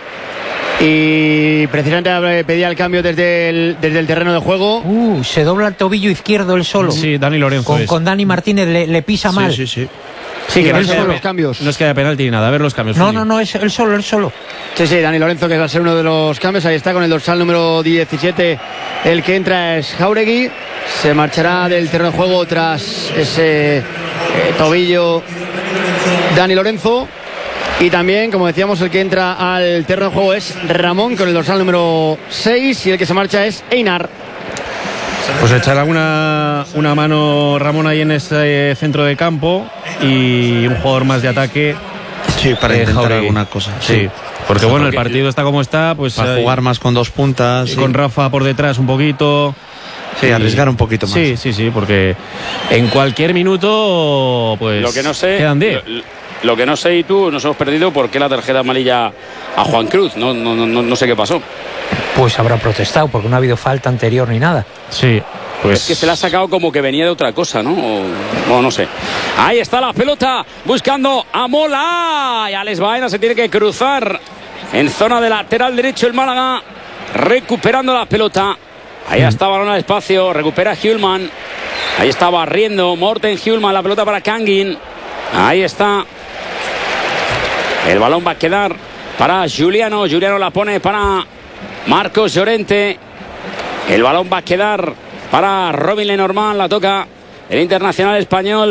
Y precisamente pedía el cambio desde el, desde el terreno de juego. Uh, se dobla el tobillo izquierdo él solo. Sí, Dani Lorenzo Con, es. con Dani Martínez le, le pisa mal. Sí, sí, sí. Sí, que no él es que solo haya- los cambios. No es que haya penalti ni nada, a ver los cambios. No, Fundi. no, no, es él solo, él solo. Sí, sí, Dani Lorenzo, que va a ser uno de los cambios. Ahí está con el dorsal número diecisiete. El que entra es Jauregui. Se marchará del terreno de juego tras ese eh, tobillo Dani Lorenzo. Y también, como decíamos, el que entra al terreno de juego es Ramón con el dorsal número seis. Y el que se marcha es Einar. Pues echará una, una mano Ramón ahí en ese centro de campo y un jugador más de ataque. Sí, para eh, intentar Jauregui. alguna cosa. Sí, porque bueno, el partido está como está, pues Para eh, jugar más con dos puntas. y Sí, con Rafa por detrás un poquito. Sí, Y- arriesgar un poquito más. Sí, sí, sí, porque en cualquier minuto, pues Lo que no sé, quedan diez. lo, lo que no sé y tú nos hemos perdido por qué la tarjeta amarilla a Juan Cruz. No, no, no, no sé qué pasó. Pues habrá protestado porque no ha habido falta anterior ni nada. Sí, pues Es que se la ha sacado como que venía de otra cosa, ¿no? O, no, no sé. Ahí está la pelota buscando a Mola. Y Alex Baena se tiene que cruzar en zona de lateral derecho el Málaga, recuperando la pelota. Ahí está balón al espacio, recupera Hulman. Ahí está barriendo Morten Hulman, la pelota para Kangin. Ahí está. El balón va a quedar para Juliano. Juliano la pone para Marcos Llorente. El balón va a quedar para Robin Lenormand. La toca el internacional español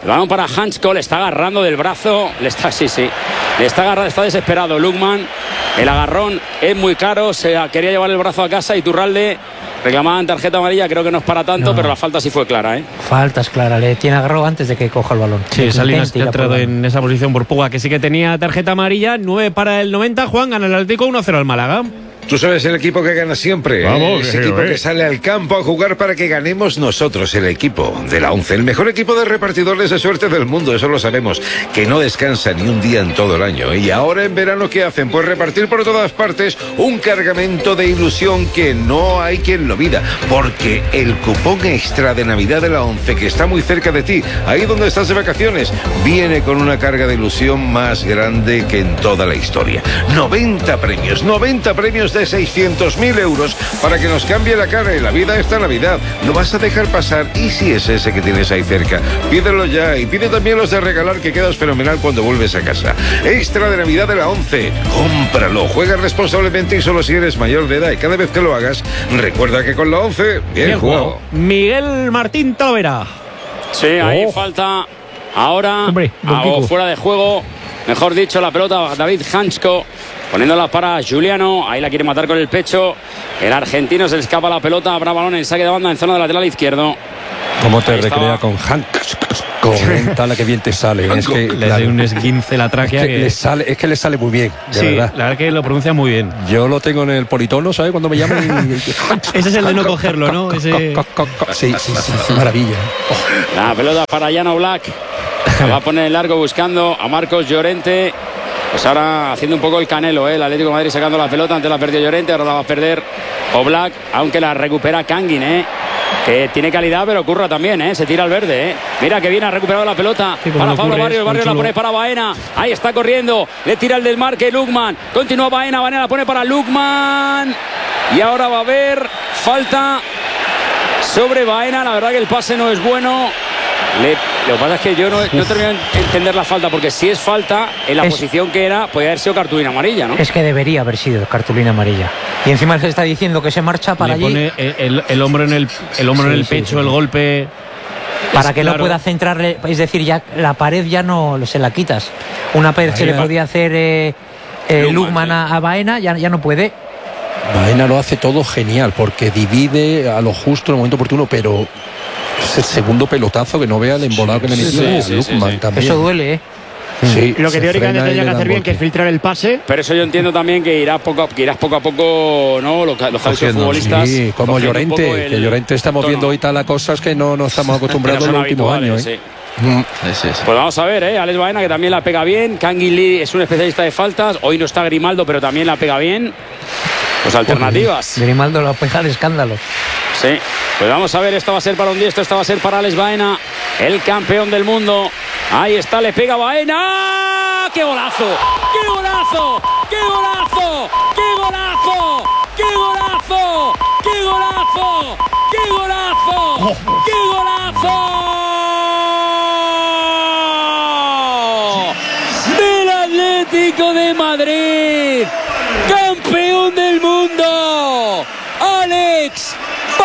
El balón para Hansko, le está agarrando del brazo. Le está, sí, sí. Le está agarrando, está desesperado Lukman. El agarrón es muy caro. Se quería llevar el brazo a casa. Iturralde reclamaban tarjeta amarilla. Creo que no es para tanto, no. Pero la falta sí fue clara, ¿eh? Falta es clara. Le tiene agarrado antes de que coja el balón. Sí, Salinas que ha entrado en esa posición por Puga, que sí que tenía tarjeta amarilla. nueve para el noventa. Juan, gana el Atlético uno cero al Málaga. Tú sabes, el equipo que gana siempre. Vamos, Ese que equipo eh. que sale al campo a jugar para que ganemos nosotros, el equipo de la ONCE. El mejor equipo de repartidores de suerte del mundo, eso lo sabemos. Que no descansa ni un día en todo el año. Y ahora en verano, ¿qué hacen? Pues repartir por todas partes un cargamento de ilusión que no hay quien lo mida. Porque el cupón extra de Navidad de la ONCE, que está muy cerca de ti, ahí donde estás de vacaciones, viene con una carga de ilusión más grande que en toda la historia. noventa premios, noventa premios de seiscientos mil euros para que nos cambie la cara y la vida esta Navidad. ¿Lo vas a dejar pasar? ¿Y si es ese que tienes ahí cerca? Pídelo ya y pide también los de regalar, que quedas fenomenal cuando vuelves a casa. Extra de Navidad de la ONCE. Cómpralo, juega responsablemente y solo si eres mayor de edad, y cada vez que lo hagas, recuerda que con la ONCE, bien, bien jugado. jugado. Miguel Martín Talavera. Sí, ahí oh. falta ahora. Hombre, o fuera de juego. Mejor dicho, la pelota David Hansko. Poniéndola para Juliano, ahí la quiere matar con el pecho. El argentino se le escapa la pelota, habrá balón en saque de banda en zona de lateral izquierdo. ¿Cómo te ahí recrea estaba. Con Hank? Comenta que bien te sale. Es que le da un esguince la tráquea. Es que, que... Le sale, es que le sale muy bien, de sí, verdad. La verdad que lo pronuncia muy bien. Yo lo tengo en el politono, ¿sabes? Cuando me llaman. Ese es el de no cogerlo, ¿no? Ese... Sí, sí, sí, sí, maravilla. Oh. La pelota para Llano Black. La va a poner en largo buscando a Marcos Llorente. Pues ahora haciendo un poco el Canelo, ¿eh? El Atlético de Madrid sacando la pelota, antes la perdió Llorente, ahora la va a perder Oblak, aunque la recupera Kangin, ¿eh? Que tiene calidad, pero curra también, ¿eh? Se tira al verde, ¿eh? Mira que bien ha recuperado la pelota sí, para Pablo Barrios, el Barrios la pone para Baena, ahí está corriendo, le tira el desmarque Lukman, continúa Baena, Baena la pone para Lukman y ahora va a haber falta sobre Baena, la verdad que el pase no es bueno. Le, lo que pasa es que yo no, no termino de entender la falta, porque si es falta, en la es, posición que era, podría haber sido cartulina amarilla, ¿no? Es que debería haber sido cartulina amarilla. Y encima se está diciendo que se marcha para le allí. Pone el, el, el hombro en el, el, hombro sí, en el pecho, sí, sí. El golpe. Para que claro. no pueda centrarle, es decir, ya la pared ya no se la quitas. Una pared Baena. Se le podía hacer eh, eh, Lukman a, a Baena, ya, ya no puede. Baena lo hace todo genial, porque divide a lo justo en el momento oportuno, pero es el segundo pelotazo que no vea el embolado que le metió sí, sí, Lukman sí, sí. también. Eso duele, ¿eh? Sí, lo que teóricamente tendría que hacer bien, que es filtrar el pase. Pero eso yo entiendo también que irás poco a, que irás poco, a poco, ¿no? Los, los futbolistas. Sí, como Llorente, el, que Llorente estamos tono. Viendo hoy tal cosas que no nos estamos acostumbrados en los últimos años. ¿eh? Sí. Mm. Sí, sí, sí. Pues vamos a ver, ¿eh? Alex Baena, que también la pega bien. Kangin Lee es un especialista de faltas. Hoy no está Grimaldo, pero también la pega bien. Pues alternativas. Grimaldo la pega de escándalo. Sí, pues vamos a ver, esto va a ser para un diestro, esto va a ser para Alex Baena, el campeón del mundo. Ahí está, le pega Baena. ¡Qué golazo! ¡Qué golazo! ¡Qué golazo! ¡Qué golazo! ¡Qué golazo! ¡Qué golazo! ¡Qué golazo! ¡Qué golazo! Del Atlético de Madrid, campeón del mundo, Alex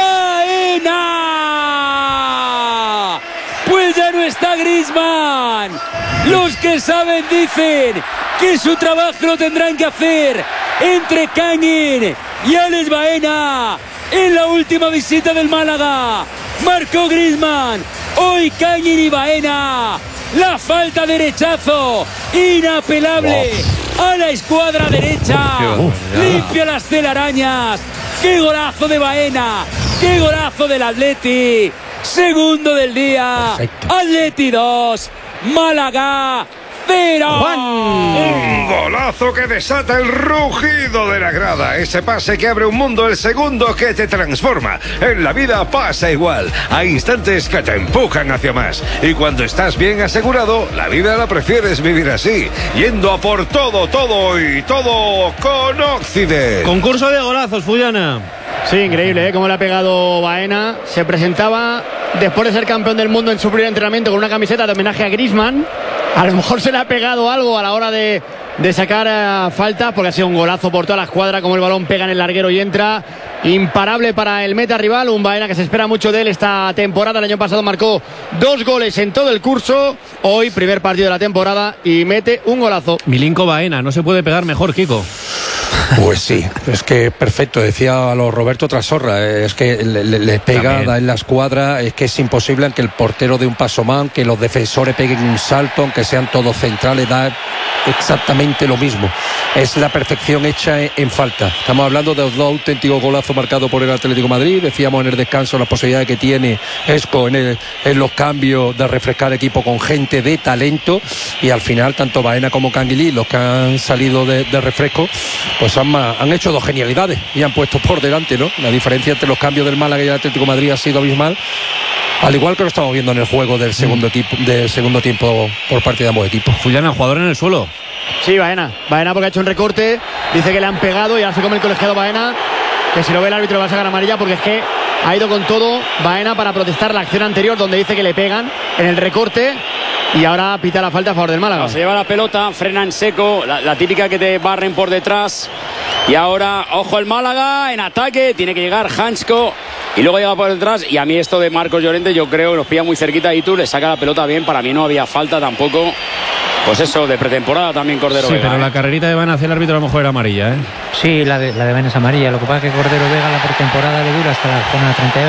Baena. Pues ya no está Griezmann. Los que saben dicen que su trabajo lo tendrán que hacer entre Kangin y Alex Baena. En la última visita del Málaga marcó Griezmann, hoy Kangin y Baena. La falta derechazo inapelable oh. a la escuadra derecha. Oh, limpia las telarañas. ¡Qué golazo de Baena! ¡Qué golazo del Atleti! Segundo del día. Perfecto. Atleti dos, Málaga cero. Juan. Un golazo que desata el rugido de la grada. Ese pase que abre un mundo, el segundo que te transforma. En la vida pasa igual. Hay instantes que te empujan hacia más. Y cuando estás bien asegurado, la vida la prefieres vivir así. Yendo a por todo, todo y todo con Occident. Concurso de golazos, Fullana. Sí, increíble, ¿eh? Cómo le ha pegado Baena. Se presentaba después de ser campeón del mundo en su primer entrenamiento con una camiseta de homenaje a Griezmann. A lo mejor se le ha pegado algo a la hora de, de sacar uh, falta, porque ha sido un golazo por toda la escuadra, como el balón pega en el larguero y entra. imparable para el meta rival, un Baena que se espera mucho de él esta temporada. El año pasado marcó dos goles en todo el curso, hoy primer partido de la temporada y mete un golazo. Milinko Baena, no se puede pegar mejor, Kiko. Pues sí, es que perfecto, decía a lo Roberto Trasorra, es que le, le, le pega, También. da en la escuadra, es que es imposible aunque el portero dé un paso más, que los defensores peguen un salto, aunque sean todos centrales, da exactamente lo mismo. Es la perfección hecha en, en falta. Estamos hablando de los dos auténticos golazos marcados por el Atlético de Madrid. Decíamos en el descanso las posibilidades que tiene Esco en, el, en los cambios de refrescar equipo con gente de talento, y al final tanto Baena como Canguilí, los que han salido de, de refresco, pues han, han hecho dos genialidades y han puesto por delante, ¿no? La diferencia entre los cambios del Málaga y el Atlético de Madrid ha sido abismal, al igual que lo estamos viendo en el juego del segundo, mm. equipo, del segundo tiempo por parte de ambos equipos. Fullana, jugador en el suelo. Sí, Baena, Baena porque ha hecho un recorte, dice que le han pegado y ahora se come el colegiado Baena, que si lo ve el árbitro va a sacar amarilla porque es que ha ido con todo Baena para protestar la acción anterior donde dice que le pegan en el recorte. Y ahora pita la falta a favor del Málaga. Se lleva la pelota, frena en seco, la, la típica que te barren por detrás. Y ahora, ojo el Málaga, en ataque, tiene que llegar Hansko. Y luego llega por detrás. Y a mí esto de Marcos Llorente, yo creo que nos pilla muy cerquita. Y tú le saca la pelota bien. Para mí no había falta tampoco. Pues eso, de pretemporada también Cordero sí, Vega. Pero ¿eh? la carrerita de Baena hacia el árbitro a lo mejor era amarilla, ¿eh? Sí, la de, la de Baena es amarilla. Lo que pasa es que Cordero Vega la pretemporada le dura hasta la zona treinta y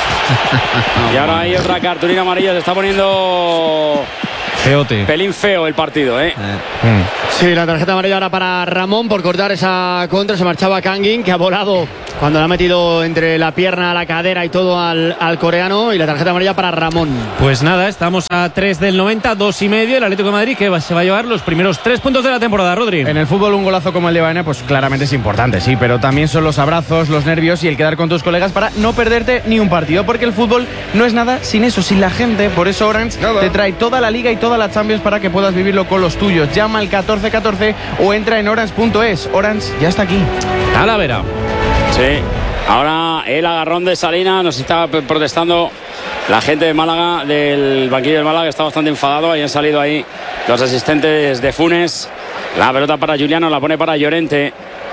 ocho. Y ahora hay otra cartulina amarilla. Se está poniendo... Feote. Pelín feo el partido, ¿eh? eh. Sí, la tarjeta amarilla ahora para Ramón por cortar esa contra. Se marchaba Kangin, que ha volado cuando le ha metido entre la pierna, la cadera y todo al, al coreano. Y la tarjeta amarilla para Ramón. Pues nada, estamos a tres del noventa, dos y medio. El Atlético de Madrid que se va a llevar los primeros tres puntos de la temporada, Rodri. En el fútbol un golazo como el de Baena pues claramente es importante, sí, pero también son los abrazos, los nervios y el quedar con tus colegas para no perderte ni un partido, porque el fútbol no es nada sin eso, sin la gente. Por eso Orange nada. Te trae toda la liga y toda la Champions para que puedas vivirlo con los tuyos. Llama al catorce catorce o entra en orange punto es. Orange ya está aquí. A la vera. Sí, ahora el agarrón de Salina, nos está protestando la gente de Málaga, del banquillo del Málaga, que está bastante enfadado. Ahí han salido ahí los asistentes de Funes. La pelota para Juliano, la pone para Llorente,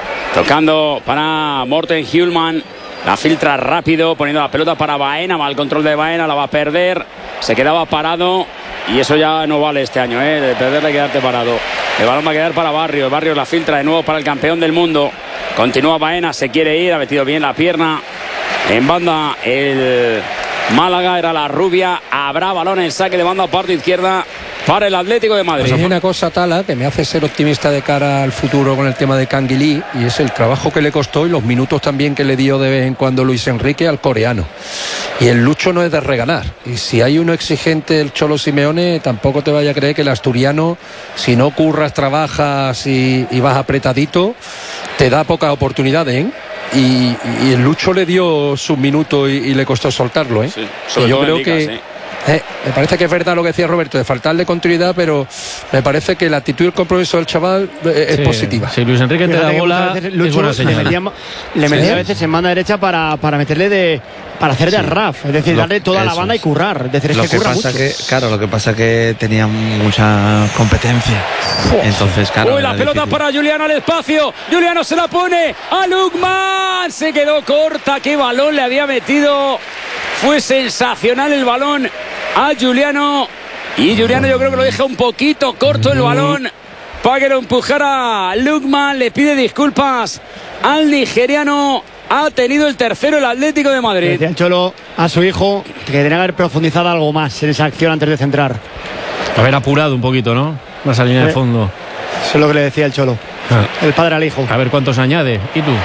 tocando para Morten Hjulman, la filtra rápido, poniendo la pelota para Baena, mal control de Baena, la va a perder, se quedaba parado y eso ya no vale este año, ¿eh? De perderle y quedarte parado. El balón va a quedar para Barrios, Barrios la filtra de nuevo para el campeón del mundo, continúa Baena, se quiere ir, ha metido bien la pierna en banda el Málaga, era la rubia, habrá balón en saque de banda parte izquierda para el Atlético de Madrid. Pues hay una cosa, Tala, que me hace ser optimista de cara al futuro con el tema de Canguilí, y es el trabajo que le costó y los minutos también que le dio de vez en cuando Luis Enrique al coreano. Y el Lucho no es de regalar. Y si hay uno exigente, el Cholo Simeone, tampoco te vaya a creer que el asturiano, si no curras, trabajas y, y vas apretadito, te da pocas oportunidades, ¿eh? Y, y el Lucho le dio sus minutos y, y le costó soltarlo, ¿eh? Sí, y yo creo ligas, que... ¿eh? Eh, me parece que es verdad lo que decía Roberto, de faltarle continuidad, pero me parece que la actitud y el compromiso del chaval eh, es sí, positiva. Si Luis Enrique te da bola, es buena señal. Le metía, le metía ¿Sí? a veces en banda derecha para, para meterle de para hacer de Sí. Arraf, es decir, Lo- darle toda la eso banda es. y currar. Es decir, es Lo que que curra pasa mucho. que, claro, lo que pasa que tenía mucha competencia. Entonces, claro. Uy, la era pelota difícil. para Juliano al espacio. Juliano se la pone a Lukman. Se quedó corta. Qué balón le había metido. Fue sensacional el balón a Juliano. Y Juliano yo creo que lo deja un poquito corto el balón para que lo empujara Lukman. Le pide disculpas al nigeriano. Ha tenido el tercero el Atlético de Madrid. Decía el Cholo a su hijo que tenía que haber profundizado algo más en esa acción antes de centrar. Haber apurado un poquito, ¿no? Esa línea de Sí. fondo. Eso es lo que le decía el Cholo, Ah. el padre al hijo. A ver cuántos añade. ¿Y tú?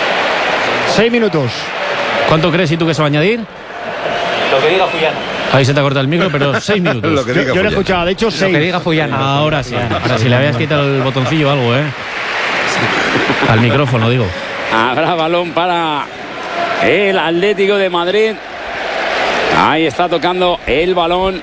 Seis minutos. ¿Cuánto crees y tú que se va a añadir? Lo que diga Fullana. Ahí se te ha cortado el micro, pero seis minutos. Lo que Yo, diga yo le he Fullana. escuchado, de hecho, Lo seis. que diga Fullana. Ahora sí. Ahora sí le habías quitado el botoncillo o algo, ¿eh? Al micrófono, digo. Habrá balón para el Atlético de Madrid. Ahí está tocando el balón.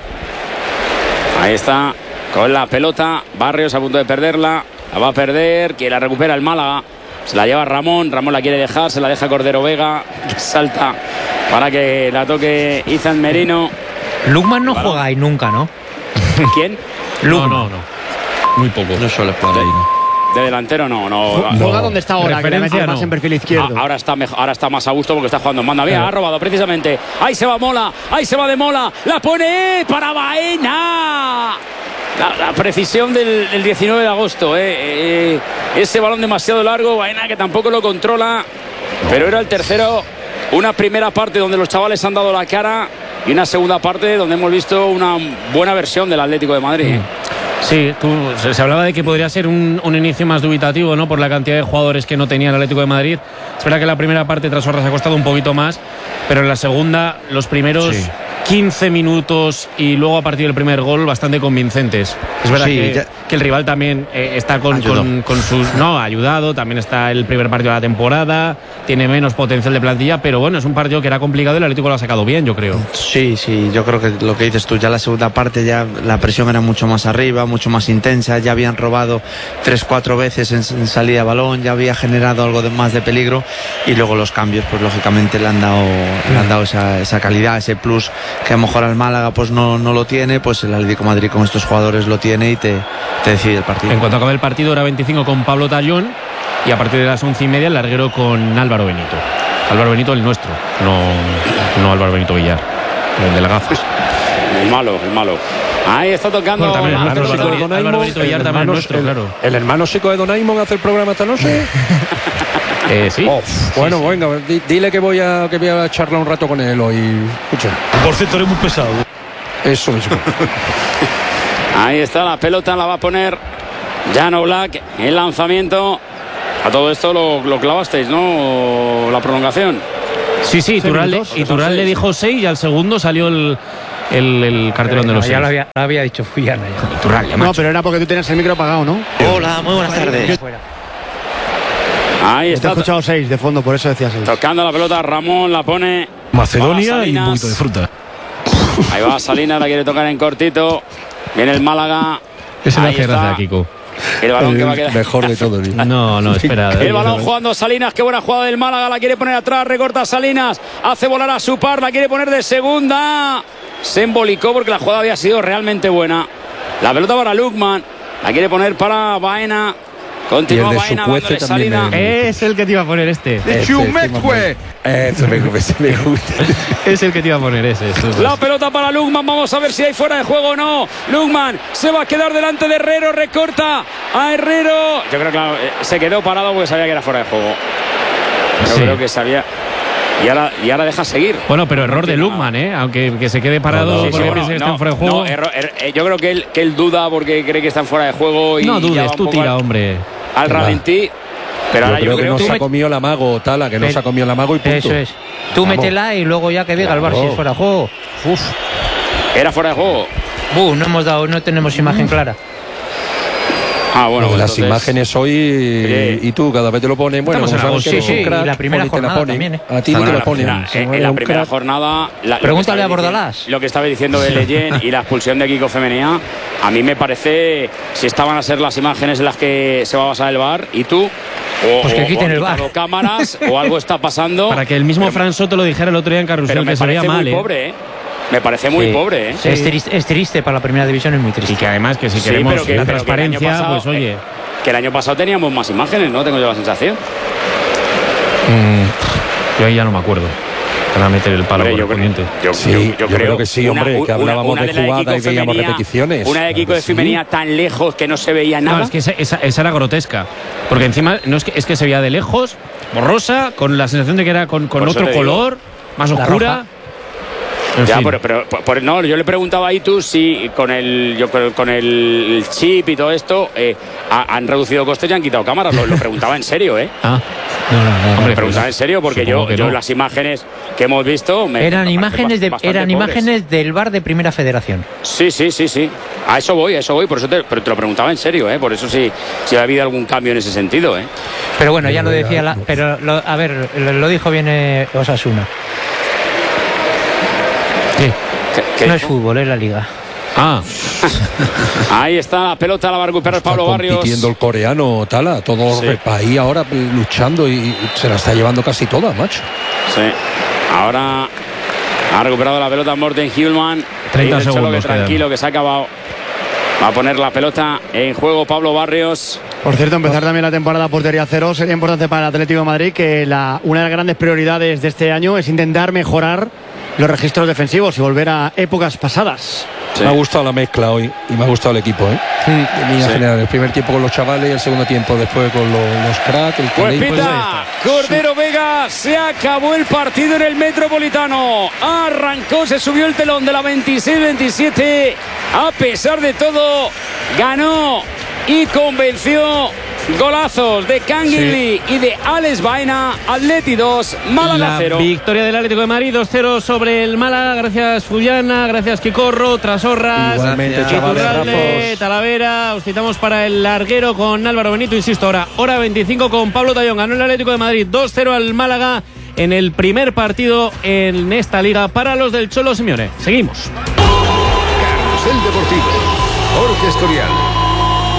Ahí está con la pelota. Barrios a punto de perderla. La va a perder. Que la recupera el Málaga. Se la lleva Ramón. Ramón la quiere dejar. Se la deja Cordero Vega. Que salta para que la toque Izan Merino. Lukman no juega ahí nunca, ¿no? ¿Quién? No, no, no. Muy poco. No suele jugar ahí. de delantero no, no. Juega no. donde está ahora, que le mete más no. en perfil izquierdo. A, ahora está mejor, ahora está más a gusto porque está jugando en banda. Mira, ha robado precisamente. Ahí se va Mola, ahí se va de Mola, la pone para Baena. La, la precisión del, del diecinueve de agosto, eh. Eh, ese balón demasiado largo, Baena que tampoco lo controla, pero era el tercero. Una primera parte donde los chavales han dado la cara y una segunda parte donde hemos visto una buena versión del Atlético de Madrid. Sí, tú, se, se hablaba de que podría ser un, un inicio más dubitativo, ¿no? Por la cantidad de jugadores que no tenía el Atlético de Madrid. Es verdad que la primera parte tras Trasorras ha costado un poquito más, pero en la segunda, los primeros sí. quince minutos y luego a partir del primer gol bastante convincentes. Es verdad sí, que, que el rival también eh, está con, con, con sus... No, ha ayudado, también está el primer partido de la temporada, tiene menos potencial de plantilla, pero bueno, es un partido que era complicado y el Atlético lo ha sacado bien, yo creo. Sí, sí, yo creo que lo que dices tú, ya la segunda parte ya la presión era mucho más arriba, mucho más intensa, ya habían robado tres, cuatro veces en, en salida de balón, ya había generado algo de más de peligro y luego los cambios pues lógicamente le han dado, le han dado esa, esa calidad, ese plus que a lo mejor al Málaga pues no, no lo tiene, pues el Atlético de Madrid con estos jugadores lo tiene y te, te decide el partido. En cuanto acabe el partido, hora veinticinco con Pablo Tallón y a partir de las once y media el larguero con Álvaro Benito. Álvaro Benito el nuestro, no, no Álvaro Benito Villar, el de la gafas. El malo, el malo. Ahí está tocando. Bueno, también el Álvaro, nuestro, Álvaro, Álvaro, Álvaro Benito Villar también el nuestro, el, claro. ¿El hermano chico de Don Aimon hace el programa esta noche? Eh, sí. Oh, bueno, sí, sí. venga, dile que voy a que voy a charlar un rato con él hoy. Escucha. Por cierto, eres muy pesado. Eso mismo. Ahí está la pelota, la va a poner Jan Black. El lanzamiento. A todo esto lo, lo clavasteis, ¿no? La prolongación. Sí, sí, Iturral, Iturral le dijo seis y al segundo salió el, el, el cartelón de los seis. Ya lo había, lo había dicho Fuyana ya. Iturral, ya, no, pero era porque tú tenías el micro apagado, ¿no? Hola, muy buenas tardes. Ahí está. Te he escuchado seis de fondo, por eso decía seis. Tocando la pelota Ramón, la pone Macedonia y un poquito de fruta. Ahí va Salinas, la quiere tocar en cortito. Viene el Málaga. Ese le hace gracia a Kiko. El balón que va a quedar. Mejor de todo. No, no, espera. El balón jugando Salinas, qué buena jugada del Málaga, la quiere poner atrás, recorta Salinas, hace volar a su par, la quiere poner de segunda. Se embolicó porque la jugada había sido realmente buena. La pelota para Lukman, la quiere poner para Baena. Continúa Baena dándole salida. Me... Es el que te iba a poner este. De Chumecue. Eso me gusta. Es el que te iba a poner ese. La pelota para Lukman. Vamos a ver si hay fuera de juego o no. Lukman se va a quedar delante de Herrero. Recorta a Herrero. Yo creo que claro, se quedó parado porque sabía que era fuera de juego. Yo sí. creo que sabía. Y ahora, y ahora deja seguir. Bueno, pero error de Lukman, ¿eh? Aunque que se quede parado no, no, porque sí, piensa que no, está en fuera de juego. No, error, er, yo creo que él, que él duda porque cree que está en fuera de juego. Y no dudes, tú tira, al, hombre. Al ralentí. Pero ahora yo creo, yo creo que no se ha comido el amago, Tala, que no se ha comido el amago y punto. Eso es. Tú Vamos. métela y luego ya que diga claro. el Bar si es fuera de juego. Uf. Era fuera de juego. Uh, no hemos dado, no tenemos imagen clara. Ah, bueno, pues las entonces... imágenes hoy y, y tú cada vez te lo ponen. Bueno, como sabes que sí, sí, crack, y la primera jornada ponen, también, ¿eh? A ti bueno, te la, lo ponen. La, en, en la primera jornada. La, Pregúntale a Bordalás. Lo que estaba diciendo de Leyen y la expulsión de Kiko Femenía, a mí me parece, si estaban a ser las imágenes en las que se va a basar el V A R, y tú. O, pues que quiten o, el V A R. cámaras o algo está pasando. Para que el mismo pero, Fran Soto lo dijera el otro día en Carrusel, que se veía mal, muy ¿eh? Pobre, ¿eh? Me parece muy sí. pobre, ¿eh? Sí. Es, triste, es triste para la primera división, es muy triste. Y que además que si sí, queremos que, la transparencia, pasado, pues oye. Eh, que el año pasado teníamos más imágenes, ¿no? Tengo yo la sensación. Mm, yo ahí ya no me acuerdo. Para meter el palo hombre, por yo, el yo, sí, yo, yo, yo creo que sí, hombre, una, que hablábamos una, una de jugada de y veíamos femenía, repeticiones. Una de Kiko de Femenía sí. tan lejos que no se veía nada. No, es que esa, esa, esa era grotesca. Porque encima no es que, es que se veía de lejos, borrosa, con la sensación de que era con, con otro color, más oscura. En ya, fin. pero, pero, pero no, yo le preguntaba a Itu si con el yo con el chip y todo esto eh, ha, han reducido costes y han quitado cámaras. Lo, lo preguntaba en serio, ¿eh? Ah, no, no, no. Hombre, preguntaba en serio porque yo, yo no. las imágenes que hemos visto me, eran me imágenes de eran pobres. imágenes del V A R de Primera Federación. Sí, sí, sí, sí. A eso voy, a eso voy. Por eso te, pero te lo preguntaba en serio, ¿eh? Por eso sí, si ha habido algún cambio en ese sentido, ¿eh? Pero bueno, ya lo decía. La, pero lo, a ver, lo, lo dijo bien eh, Osasuna. Sí. ¿Qué, qué no dijo? es fútbol, es la liga. Ah. Ahí está la pelota, la va a recuperar Pablo Barrios. Está compitiendo el coreano, Tala, todo sí. ahí ahora luchando y, y se la está llevando casi toda, macho. Sí. Ahora ha recuperado la pelota Morten Hjulman. treinta segundos. Que tranquilo, que se ha acabado. Va a poner la pelota en juego Pablo Barrios. Por cierto, empezar también la temporada portería cero sería importante para el Atlético de Madrid, que la, una de las grandes prioridades de este año es intentar mejorar los registros defensivos y volver a épocas pasadas. Sí. Me ha gustado la mezcla hoy y me ha gustado el equipo, ¿eh? Sí. En sí. general, el primer tiempo con los chavales y el segundo tiempo después con los, los cracks. El pues pita Cordero Vega, se acabó el partido en el Metropolitano. Arrancó, se subió el telón de la veintiséis veintisiete. A pesar de todo, ganó y convenció. Golazos de Canguilí sí. y de Alex Baena. Atleti dos, Málaga cero. La victoria del Atlético de Madrid dos cero sobre el Málaga. Gracias Fullana, gracias Quicorro, Trasorras, igualmente, chavales, Talavera. Os citamos para el larguero con Álvaro Benito. Insisto, ahora hora veinticinco con Pablo Tallón. Ganó el Atlético de Madrid dos cero al Málaga en el primer partido en esta liga para los del Cholo Simeone. Seguimos. Carrusel Deportivo, Jorge Escorial.